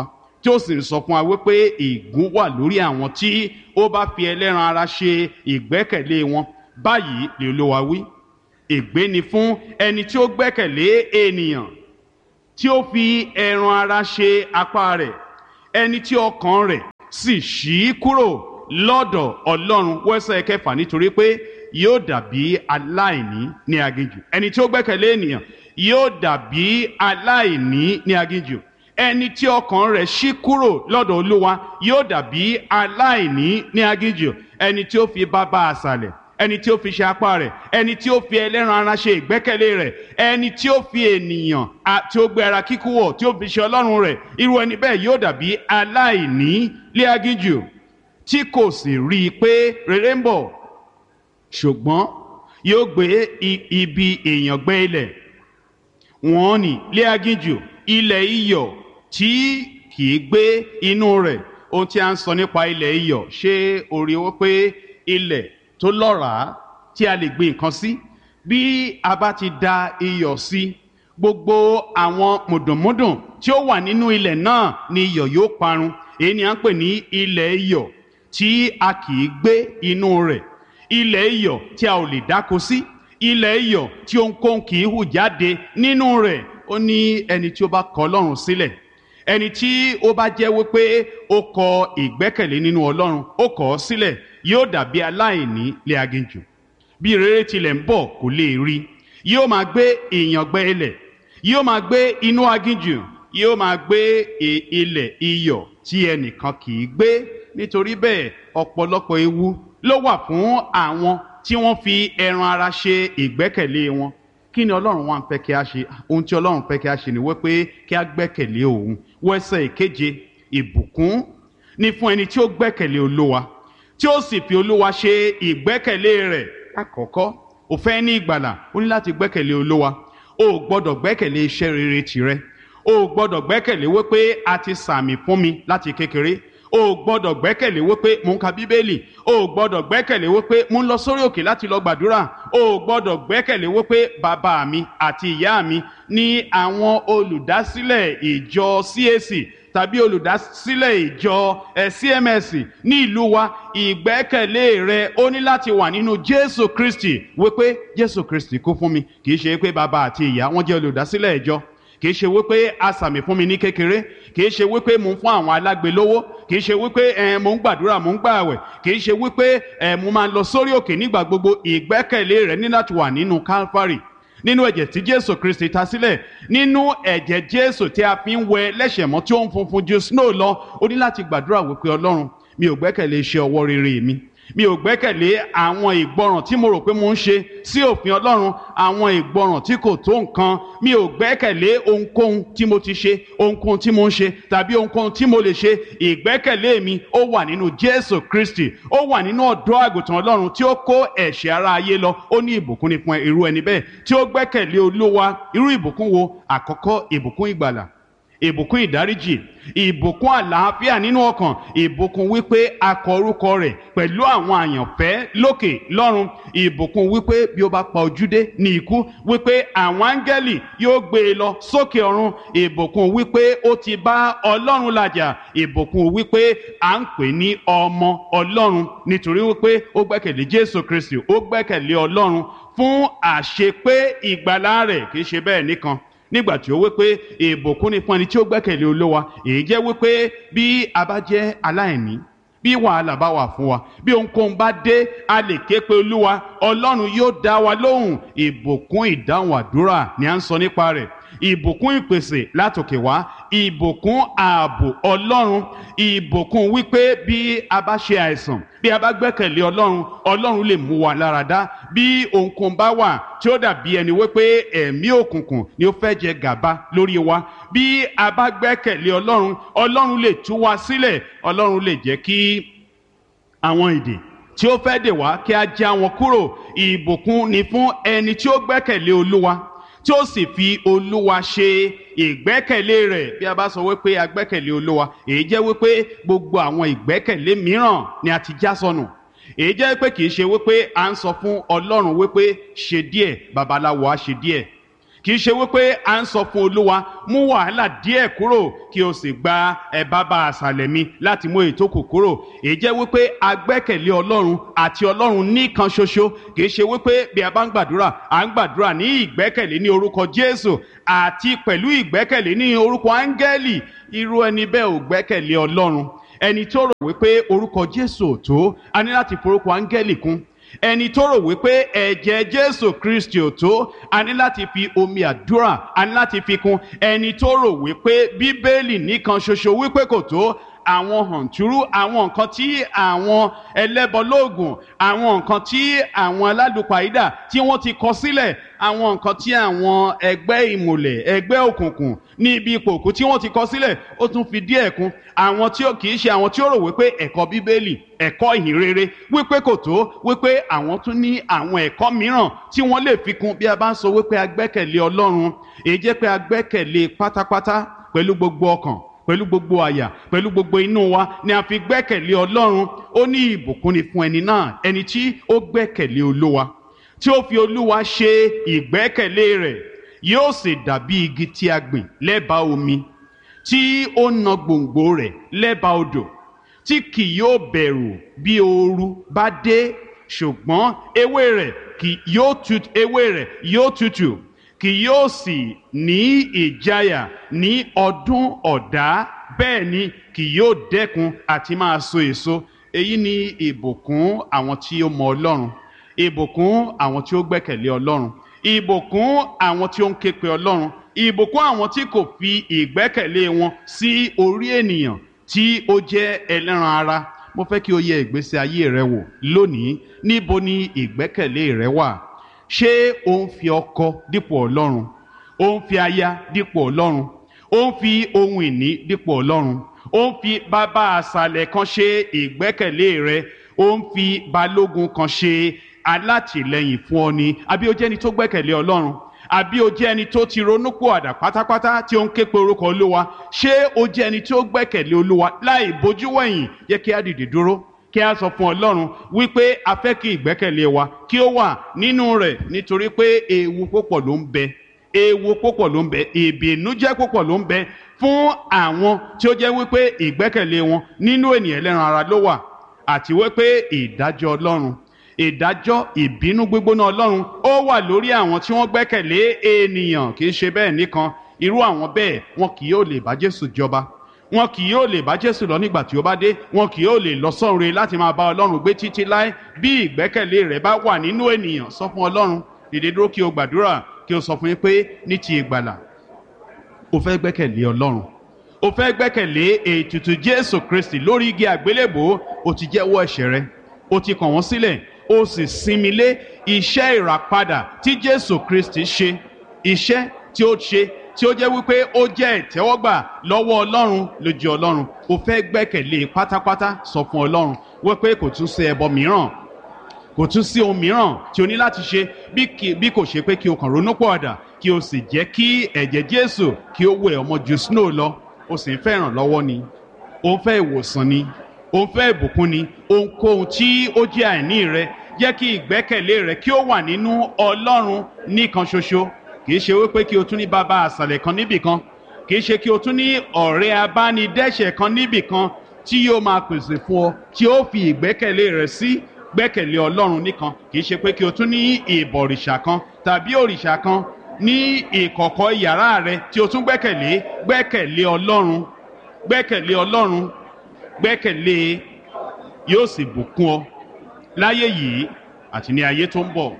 tí ó sì ń sọ fún wa wípé ègún wà lórí àwọn tí ó bá fi ẹlẹ́ran ara ṣe ìgbẹ́kẹ̀lé wọn. Báyìí ni Olúwa wí, ègbé ni fún ẹni tí ó gbẹ́kẹ̀lé ènìyàn, tí ó fi ẹran ara ṣe apá rẹ̀, ẹni tí ọkàn rẹ̀ sì ṣí kúrò lọ́dọ̀ Ọlọ́run. Wẹ́sẹ̀ kẹfà, nítorí pé yóò dàbí aláìní ní aginjù. Ẹni tí ó gbẹ́kẹ̀lé ènìyàn yóò dàbí aláìní ní aginjù. Ẹni tí ọkàn rẹ̀ ṣí kúrò lọ́dọ̀ Olúwa yóò dàbí aláìní ní aginjù. Ẹni tí ó fi bàbá àsàlẹ̀, ẹni tí ó fi ṣe apá rẹ̀, ẹni tí ó fi ẹlẹ́ran ara ṣe ìgbẹ́kẹ̀lé rẹ̀, ẹni tí ó fi ènìyàn tí ó gbé ara kíkú wọ̀ tí ó fi ṣe Ọlọ́run rẹ̀, irú ẹni bẹ́ẹ̀ yóò dàbí aláìní ní aginjù, tí kò sì rí i pé rere ń bọ̀, ṣùgbọ́n yóò gbé ibi èèyàn gbẹ́ ilẹ̀ wọ́n ní lé aginjù, ilẹ̀ iyọ̀ tí kì í gbé inú rẹ̀. Ohun tí a ń sọ nípa ilẹ̀ iyọ̀, ṣé o rí wọ́n pé ilẹ̀ tó lọ́ràá tí a lè gbin nǹkan sí, bí a bá ti da iyọ̀ sí, gbogbo àwọn mùdùnmúdùn tí ó wà nínú ilẹ̀ náà ni iyọ̀ yóò parun. Èyí ni a ń pè ní ilẹ̀ iyọ̀ tí a kì í gbé inú rẹ̀, ilẹ̀ iyọ̀ tí a ò lè dáko sí, ilẹ̀ iyọ̀ tí ohunkóhun kì í hù jáde nínú rẹ̀. Ó ní ẹni tí ó bá kọ̀ Ọlọ́run sílẹ̀, ẹni tí ó bá jẹ́ wípé ó kọ ìgbẹ́kẹ̀lé nínú Ọlọ́run, ó kọ̀ ọ́ sílẹ̀, yóò dàbí aláìní lé aginjù. Bí rere tilẹ̀ ń bọ̀ kò lè rí, yóò máa gbé ìyàngbẹ́ ilẹ̀, yóò máa gbé inú aginjù, yóò máa gbé ilẹ̀ iyọ̀ tí ẹnìkan kì í gbé. Nítorí bẹ́ẹ̀ ọ̀pọ̀lọpọ̀ ewu ló wà fún àwọn tí wọ́n fi ẹran ara ṣe ìgbẹ́kẹ̀lé wọn. Kí ni Ọlọ́run wá ń fẹ́ kí a ṣe? Ohun tí Ọlọ́run fẹ́ kí a ṣe ni wípé kí a gbẹ́kẹ̀lé òun. Wẹ́sẹ̀ ìkeje, ìbùkún ni fún ẹni tí ó gbẹ́kẹ̀lé Olúwa, tí ó sì fi Olúwa ṣe ìgbẹ́kẹ̀lé rẹ̀. Àkọ́kọ́, o fẹ́ ní ìgbàlà, o ní láti gbẹ́kẹ̀lé Olúwa. O ò gbọ́dọ̀ gbẹ́kẹ̀lé iṣẹ́ rere tìrẹ. O ò gbọ́dọ̀ gbẹ́kẹ̀lé wípé a ti sàmì fún mi láti kékeré. O ò gbọ́dọ̀ gbẹ́kẹ̀lé wípé mò ń ka Bíbélì. O ò gbọ́dọ̀ gbẹ́kẹ̀lé wípé mò ń lọ sórí òkè láti lọ gbàdúrà. O ò gbọ́dọ̀ gbẹ́kẹ̀lé wípé bàbá mi àti ìyá mi ní àwọn olùdásílẹ̀ ìjọ C A C tàbí olùdásílẹ̀ ìjọ C M S ní ìlú wa. Ìgbẹ́kẹ̀lé rẹ ó ní láti wà nínú Jésù Kristi, wípé Jésù Kristi kú fún mi. Kì í ṣe pé bàbá àti ìyá wọn jẹ́ olùdásílẹ̀ ìjọ, kì í ṣe wípé a sàmì fún mi ní kékeré, kì í ṣe wípé mò ń fún àwọn alágbe lówó, kì í ṣe wípé ẹ mò ń gbàdúrà mò ń gbààwẹ̀, kì í ṣe wípé ẹ mo máa ń lọ sórí òkè nígbà gbogbo. Ìgbẹ́kẹ̀lé rẹ ní láti wà nínú Calvary, nínú ẹ̀jẹ̀ tí Jésù Kristi ta sílẹ̀, nínú ẹ̀jẹ̀ Jésù tí a fi ń wẹ lẹ́ṣẹ̀ mọ́ tí ó ń funfun ju snow lọ. O ní láti gbàdúrà wípé Ọlọ́run, mi ò gbẹ́kẹ̀lé iṣẹ́ ọwọ́ rere mi, mi ò gbẹ́kẹ̀lé àwọn ìgbọràn tí mo rò pé mo ń ṣe sí òfin Ọlọ́run, àwọn ìgbọràn tí kò tó nǹkan. Mi ò gbẹ́kẹ̀lé ohunkóhun tí mo ti ṣe, ohunkóhun tí mo ń ṣe tàbí ohunkóhun tí mo lè ṣe. Ìgbẹ́kẹ̀lé mi ó wà nínú Jésù Kristi, ó wà nínú ọ̀dọ́ àgùntàn Ọlọ́run tí ó kó ẹ̀ṣẹ̀ ara ayé lọ. Ó ní ìbùkún ni fún irú ẹni bẹ́ẹ̀ tí ó gbẹ́kẹ̀lé Olúwa. Irú ìbùkún wo? Àkọ́kọ́, ìbùkún ìgbàlà, ìbùkún ìdáríjì, ìbùkún àlàáfíà nínú ọkàn, ìbùkún wípé a kọ orúkọ rẹ̀ pẹ̀lú àwọn àyànfẹ́ lókè lọ́run, ìbùkún wípé bí ó bá pa ojú dé ní ikú, wípé àwọn áńgẹ́lì yóò gbé e lọ sókè ọ̀run, ìbùkún wípé ó ti bá Ọlọ́run làjà, ìbùkún wípé à ń pè ní ọmọ Ọlọ́run nítorí wípé ó gbẹ́kẹ̀lé Jésù Kristi, ó gbẹ́kẹ̀lé Ọlọ́run fún àṣepé ìgbàlà rẹ̀. Kì í ṣe bẹ́ẹ̀ nìkan, nígbà tí ó wípé ìbùkún ni fún ẹni tí ó gbẹ́kẹ̀lé Olúwa. Èyí jẹ́ wípé bí a bá jẹ́ aláìní, bí wàhálà bá wà fún wa, bí ohunkóhun bá dé, a lè ké pe Olúwa, Ọlọ́run yóò dá wa lóhùn. Ìbùkún ìdáhùn àdúrà ni à ń sọ nípa rẹ̀. Ìbùkún ìpèsè látòkè wá, ìbùkún ààbò Ọlọ́run, ìbùkún wípé bí a bá ṣe àìsàn, bí a bá gbẹ́kẹ̀lé Ọlọ́run, Ọlọ́run lè mú wa lára dá. Bí ohunkóhun bá wà tí ó dàbí ẹni wípé ẹ̀mí òkùnkùn ni ó fẹ́ jẹ gàba lórí wa, bí a bá gbẹ́kẹ̀lé Ọlọ́run, Ọlọ́run lè tú wa sílẹ̀. Ọlọ́run lè jẹ́ kí àwọn ìdè tí ó fẹ́ dè wá kí a já wọn kúrò. Ìbùkún ni fún ẹni tí ó gbẹ́kẹ̀lé Olúwa, tí ó sì fi Olúwa ṣe ìgbẹ́kẹ̀lé rẹ̀. Bí a bá sọ wípé a gbẹ́kẹ̀lé Olúwa, èyí jẹ́ wípé gbogbo àwọn ìgbẹ́kẹ̀lé mìíràn ni a ti já sọnù. Èyí jẹ́ pé kì í ṣe wípé à ń sọ fún Ọlọ́run wípé ṣe díẹ̀, babaláwo á ṣe díẹ̀. kì í ṣe wípé à ń sọ fún olúwa mú wàhálà díẹ̀ kúrò kí o sì gba ẹ bàbá àṣàlẹ̀ mi láti mú èyí tó kù kúrò. èyí jẹ́ wípé a gbẹ́kẹ̀lé ọlọ́run àti ọlọ́run nìkan ṣoṣo, kì í ṣe wípé bí a bá ń gbàdúrà à ń gbàdúrà ní ìgbẹ́kẹ̀lé ní orúkọ Jésù àti pẹ̀lú ìgbẹ́kẹ̀lé ní orúkọ áńgẹ́lì. irú ẹni bẹ́ẹ̀ ò gbẹ́kẹ̀lé ọlọ́run. ẹni tó rò wípé orúkọ Jésù ò tó, a ní láti forúkọ áńgẹ́lì kún. ẹni tó rò wípé ẹ̀jẹ̀ Jésù Kristi ò tó, a ní láti fi omi àdúrà a ní láti fi kún. ẹni tó rò wípé bíbélì nìkan ṣoṣo wípé kò tó, àwọn hàntúrú, àwọn nǹkan tí àwọn ẹlẹ́bọlóògùn, àwọn nǹkan tí àwọn alálùpàídà tí wọ́n ti kọ sílẹ̀, àwọn nǹkan tí àwọn ẹgbẹ́ ìmùlẹ̀, ẹgbẹ́ òkùnkùn ní ibi ipò òkú tí wọ́n ti kọ sílẹ̀, ó tún fi díẹ̀ kún. àwọn tí ó kì í ṣe àwọn tí ó rò wípé ẹ̀kọ́ bíbélì, ẹ̀kọ́ ìhìnrere wípé kò tó, wípé àwọn tún ní àwọn ẹ̀kọ́ mìíràn tí wọ́n lè fi kún. bí a bá ń sọ wípé a gbẹ́kẹ̀lé Ọlọ́run, èyí jẹ́ pé a gbẹ́kẹ̀lé pátápátá pẹ̀lú gbogbo ọkàn, pẹ̀lú gbogbo àyà, pẹ̀lú gbogbo inú wa ni a fi gbẹ́kẹ̀lé Ọlọ́run. ó ní ìbùkún ni fún ẹni náà, ẹni tí ó gbẹ́kẹ̀lé Olúwa, tí ó fi Olúwa ṣe ìgbẹ́kẹ̀lé rẹ̀. yóò sì dàbí igi tí a gbìn lẹ́bàá omi, tí ó na gbòǹgbò rẹ̀ lẹ́bàá odò, tí kì yóò bẹ̀rù bí ooru bá dé, ṣùgbọ́n ewé rẹ̀ kì yóò tutù, ewé rẹ̀ yóò tutù, kì yóò sì ní ìjáyà ní ọdún ọ̀dá, bẹ́ẹ̀ ni kì yóò dẹ́kun àti máa so èso. èyí ni ìbùkún àwọn tí ó mọ Ọlọ́run, ìbùkún àwọn tí ó gbẹ́kẹ̀lé Ọlọ́run, ìbùkún àwọn tí ó ń ké pe Ọlọ́run, ìbùkún àwọn tí kò fi ìgbẹ́kẹ̀lé wọn sí orí ènìyàn tí ó jẹ́ ẹlẹ́ran ara. mo fẹ́ kí o yẹ ìgbésí ayé rẹ wò lónìí. níbo ni ìgbẹ́kẹ̀lé rẹ wà? ṣé o ń fi ọkọ dípò Ọlọ́run? o ń fi aya dípò Ọlọ́run? o ń fi ohun ìní dípò Ọlọ́run? o ń fi bàbá àṣàlẹ̀ kan ṣe ìgbẹ́kẹ̀lé rẹ? o ń fi balógun kan ṣe alátìlẹ́yìn fún ọ ni? àbí o jẹ́ ẹni tó gbẹ́kẹ̀lé Ọlọ́run? àbí o jẹ́ ẹni tó ti ronúpìwàdà pátápátá tí ó ń ké pe orúkọ Olúwa? ṣé o jẹ́ ẹni tí ó gbẹ́kẹ̀lé Olúwa láì bójú wẹ̀yìn? yẹ kí a dìde dúró, kí a sọ fún Ọlọ́run wípé a fẹ́ kí ìgbẹ́kẹ̀lé wa kí ó wà nínú rẹ̀, nítorí pé ewu púpọ̀ ló ń bẹ, ewu púpọ̀ ló ń bẹ, ìbìnújẹ́ púpọ̀ ló ń bẹ fún àwọn tí ó jẹ́ wípé ìgbẹ́kẹ̀lé wọn nínú ènìyàn ẹlẹ́ran ara ló wà, àti wípé ìdájọ́ Ọlọ́run, ìdájọ́ ìbínú gbígbóná Ọlọ́run ó wà lórí àwọn tí wọ́n gbẹ́kẹ̀lé ènìyàn. kì í ṣe bẹ́ẹ̀ nìkan, irú àwọn bẹ́ẹ̀ wọn kì yóò lè bá Jésù jọba, wọn kì yóò lè bá Jésù lọ nígbà tí ó bá dé, wọn kì yóò lè lọ sọ́run re láti máa bá Ọlọ́run gbé títí láé. bí ìgbẹ́kẹ̀lé rẹ̀ bá wà nínú ènìyàn, sọ fún Ọlọ́run, dìde dúró kí o gbàdúrà, kí o sọ fún yín pé ní ti ìgbàlà o fẹ́ gbẹ́kẹ̀lé Ọlọ́run, o fẹ́ gbẹ́kẹ̀lé ètùtù Jésù Kristi lórí igi àgbélébò. o ti jẹ́wọ́ ẹ̀ṣẹ̀ rẹ, o ti kàn wọ́n sílẹ̀, o sì sinmi lé iṣẹ́ ìràpadà tí Jésù Kristi ṣe, iṣẹ́ tí ó ṣe tí ó jẹ́ wípé ó jẹ́ ìtẹ́wọ́gbà lọ́wọ́ Ọlọ́run lójú Ọlọ́run. o fẹ́ gbẹ́kẹ̀lé pátápátá, sọ fún Ọlọ́run wípé kò tún sí ẹbọ mìíràn, kò tún sí ohun mìíràn tí o ní láti ṣe bí kò ṣe pé kí o kàn ronúpìwàdà, kí o sì jẹ́ kí ẹ̀jẹ̀ Jésù kí ó wẹ̀ ọmọ ju snow lọ. o sì ń fẹ́ ìrànlọ́wọ́ ni, o ń fẹ́ ìwòsàn ni, o ń fẹ́ ìbùkún ni, ohunkóhun tí ó jẹ́ àìní rẹ, jẹ́ kí ìgbẹ́kẹ̀lé rẹ kí ó wà nínú Ọlọ́run nìkan ṣoṣo. kì í ṣe wípé kí o tún ní bàbá àṣàlẹ̀ kan níbì kan, kì í ṣe kí o tún ní ọ̀rẹ́ abánidẹ́ṣẹ̀ kan níbì kan tí yóò máa pèsè fún ọ tí ó fi ìgbẹ́kẹ̀lé rẹ sí. gbẹ́kẹ̀lé Ọlọ́run nìkan. kì í ṣe pé kí o tún ní ìbọ̀rìṣà kan tàbí òrìṣà kan ní ìkọ̀kọ̀ yàrá rẹ tí o tún gbẹ́kẹ̀lé. gbẹ́kẹ̀lé Ọlọ́run, gbẹ́kẹ̀lé Ọlọ́run, gbẹ́kẹ̀lé, yóò sì bùkún ọ láyé yìí àti ní ayé tó ń bọ̀.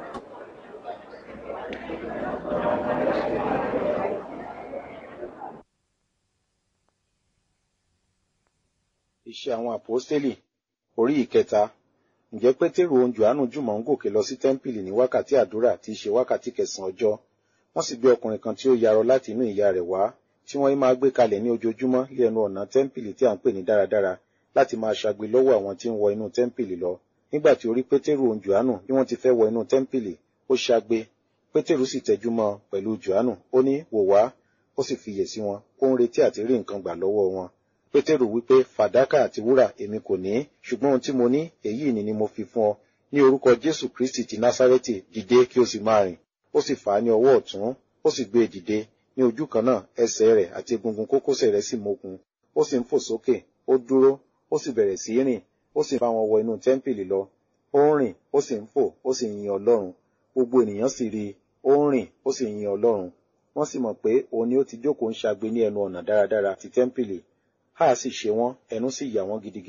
Iṣẹ́ àwọn àpọ́stélì orí ìkẹta. Ǹjẹ́ Pétérù òun Jòhánù jùmọ̀ ń gòkè lọ sí tẹ́ḿpìlì ní wákàtí àdúrà tí í ṣe wákàtí kẹsàn-án ọjọ́. Wọ́n sì gbé ọkùnrin kan tí ó yarọ láti inú ìyá rẹ̀ wá, tí wọ́n máa gbé kalẹ̀ ní ojoojúmọ́ lé ẹnu ọ̀nà tẹ́ḿpìlì tí à ń pè ní dáradára, láti máa ṣagbe lọ́wọ́ àwọn tí ń wọ inú tẹ́ḿpìlì lọ. Nígbà tí ó rí Pétérù òun Jòhánù bí wọ́n ti fẹ́ wọ inú tẹ́ḿpìlì, ó ṣagbe. Pétérù sì tẹjú mọ́ pẹ̀lú Jòhánù, ó ní, wò wá, ó sì fiyè sí wọn, ó ń retí àti rí nǹkan gbà lọ́wọ́ wọn. Pétérù wípé, fàdákà àti wúrà èmi kò ní, ṣùgbọ́n ohun tí mo ní, èyí ni ni mo fi fún ọ. Ní orúkọ Jésù Kristi ti Násárẹ́tì, dìde kí o sì máa rìn. Ó sì fà á ní ọwọ́ ọ̀tún, ó sì gbé e dìde ní ojú kan náà ẹsẹ̀ rẹ̀ àti egungun kókósẹ̀ rẹ̀ sì mókun, ó sì ń fò sókè, ó dúró, ó sì bẹ̀rẹ̀ sí í rìn, ó sì bá wọn wọ inú tẹ́ḿpìlì lọ. Ó ń rìn, ó sì ń fò, ó sì ń yin Ọlọ́run. Gbogbo ènìyàn sì rí i, ó ń rìn, ó sì ń yin Ọlọ́run. Wọ́n sì mọ̀ pé òun ni ó ti jókòó ń ṣagbe ní ẹnu ọ̀nà dáradára ti tẹ́ḿpìlì. Háà sì ṣe wọ́n, ẹnu sì yà wọ́n gidigidi.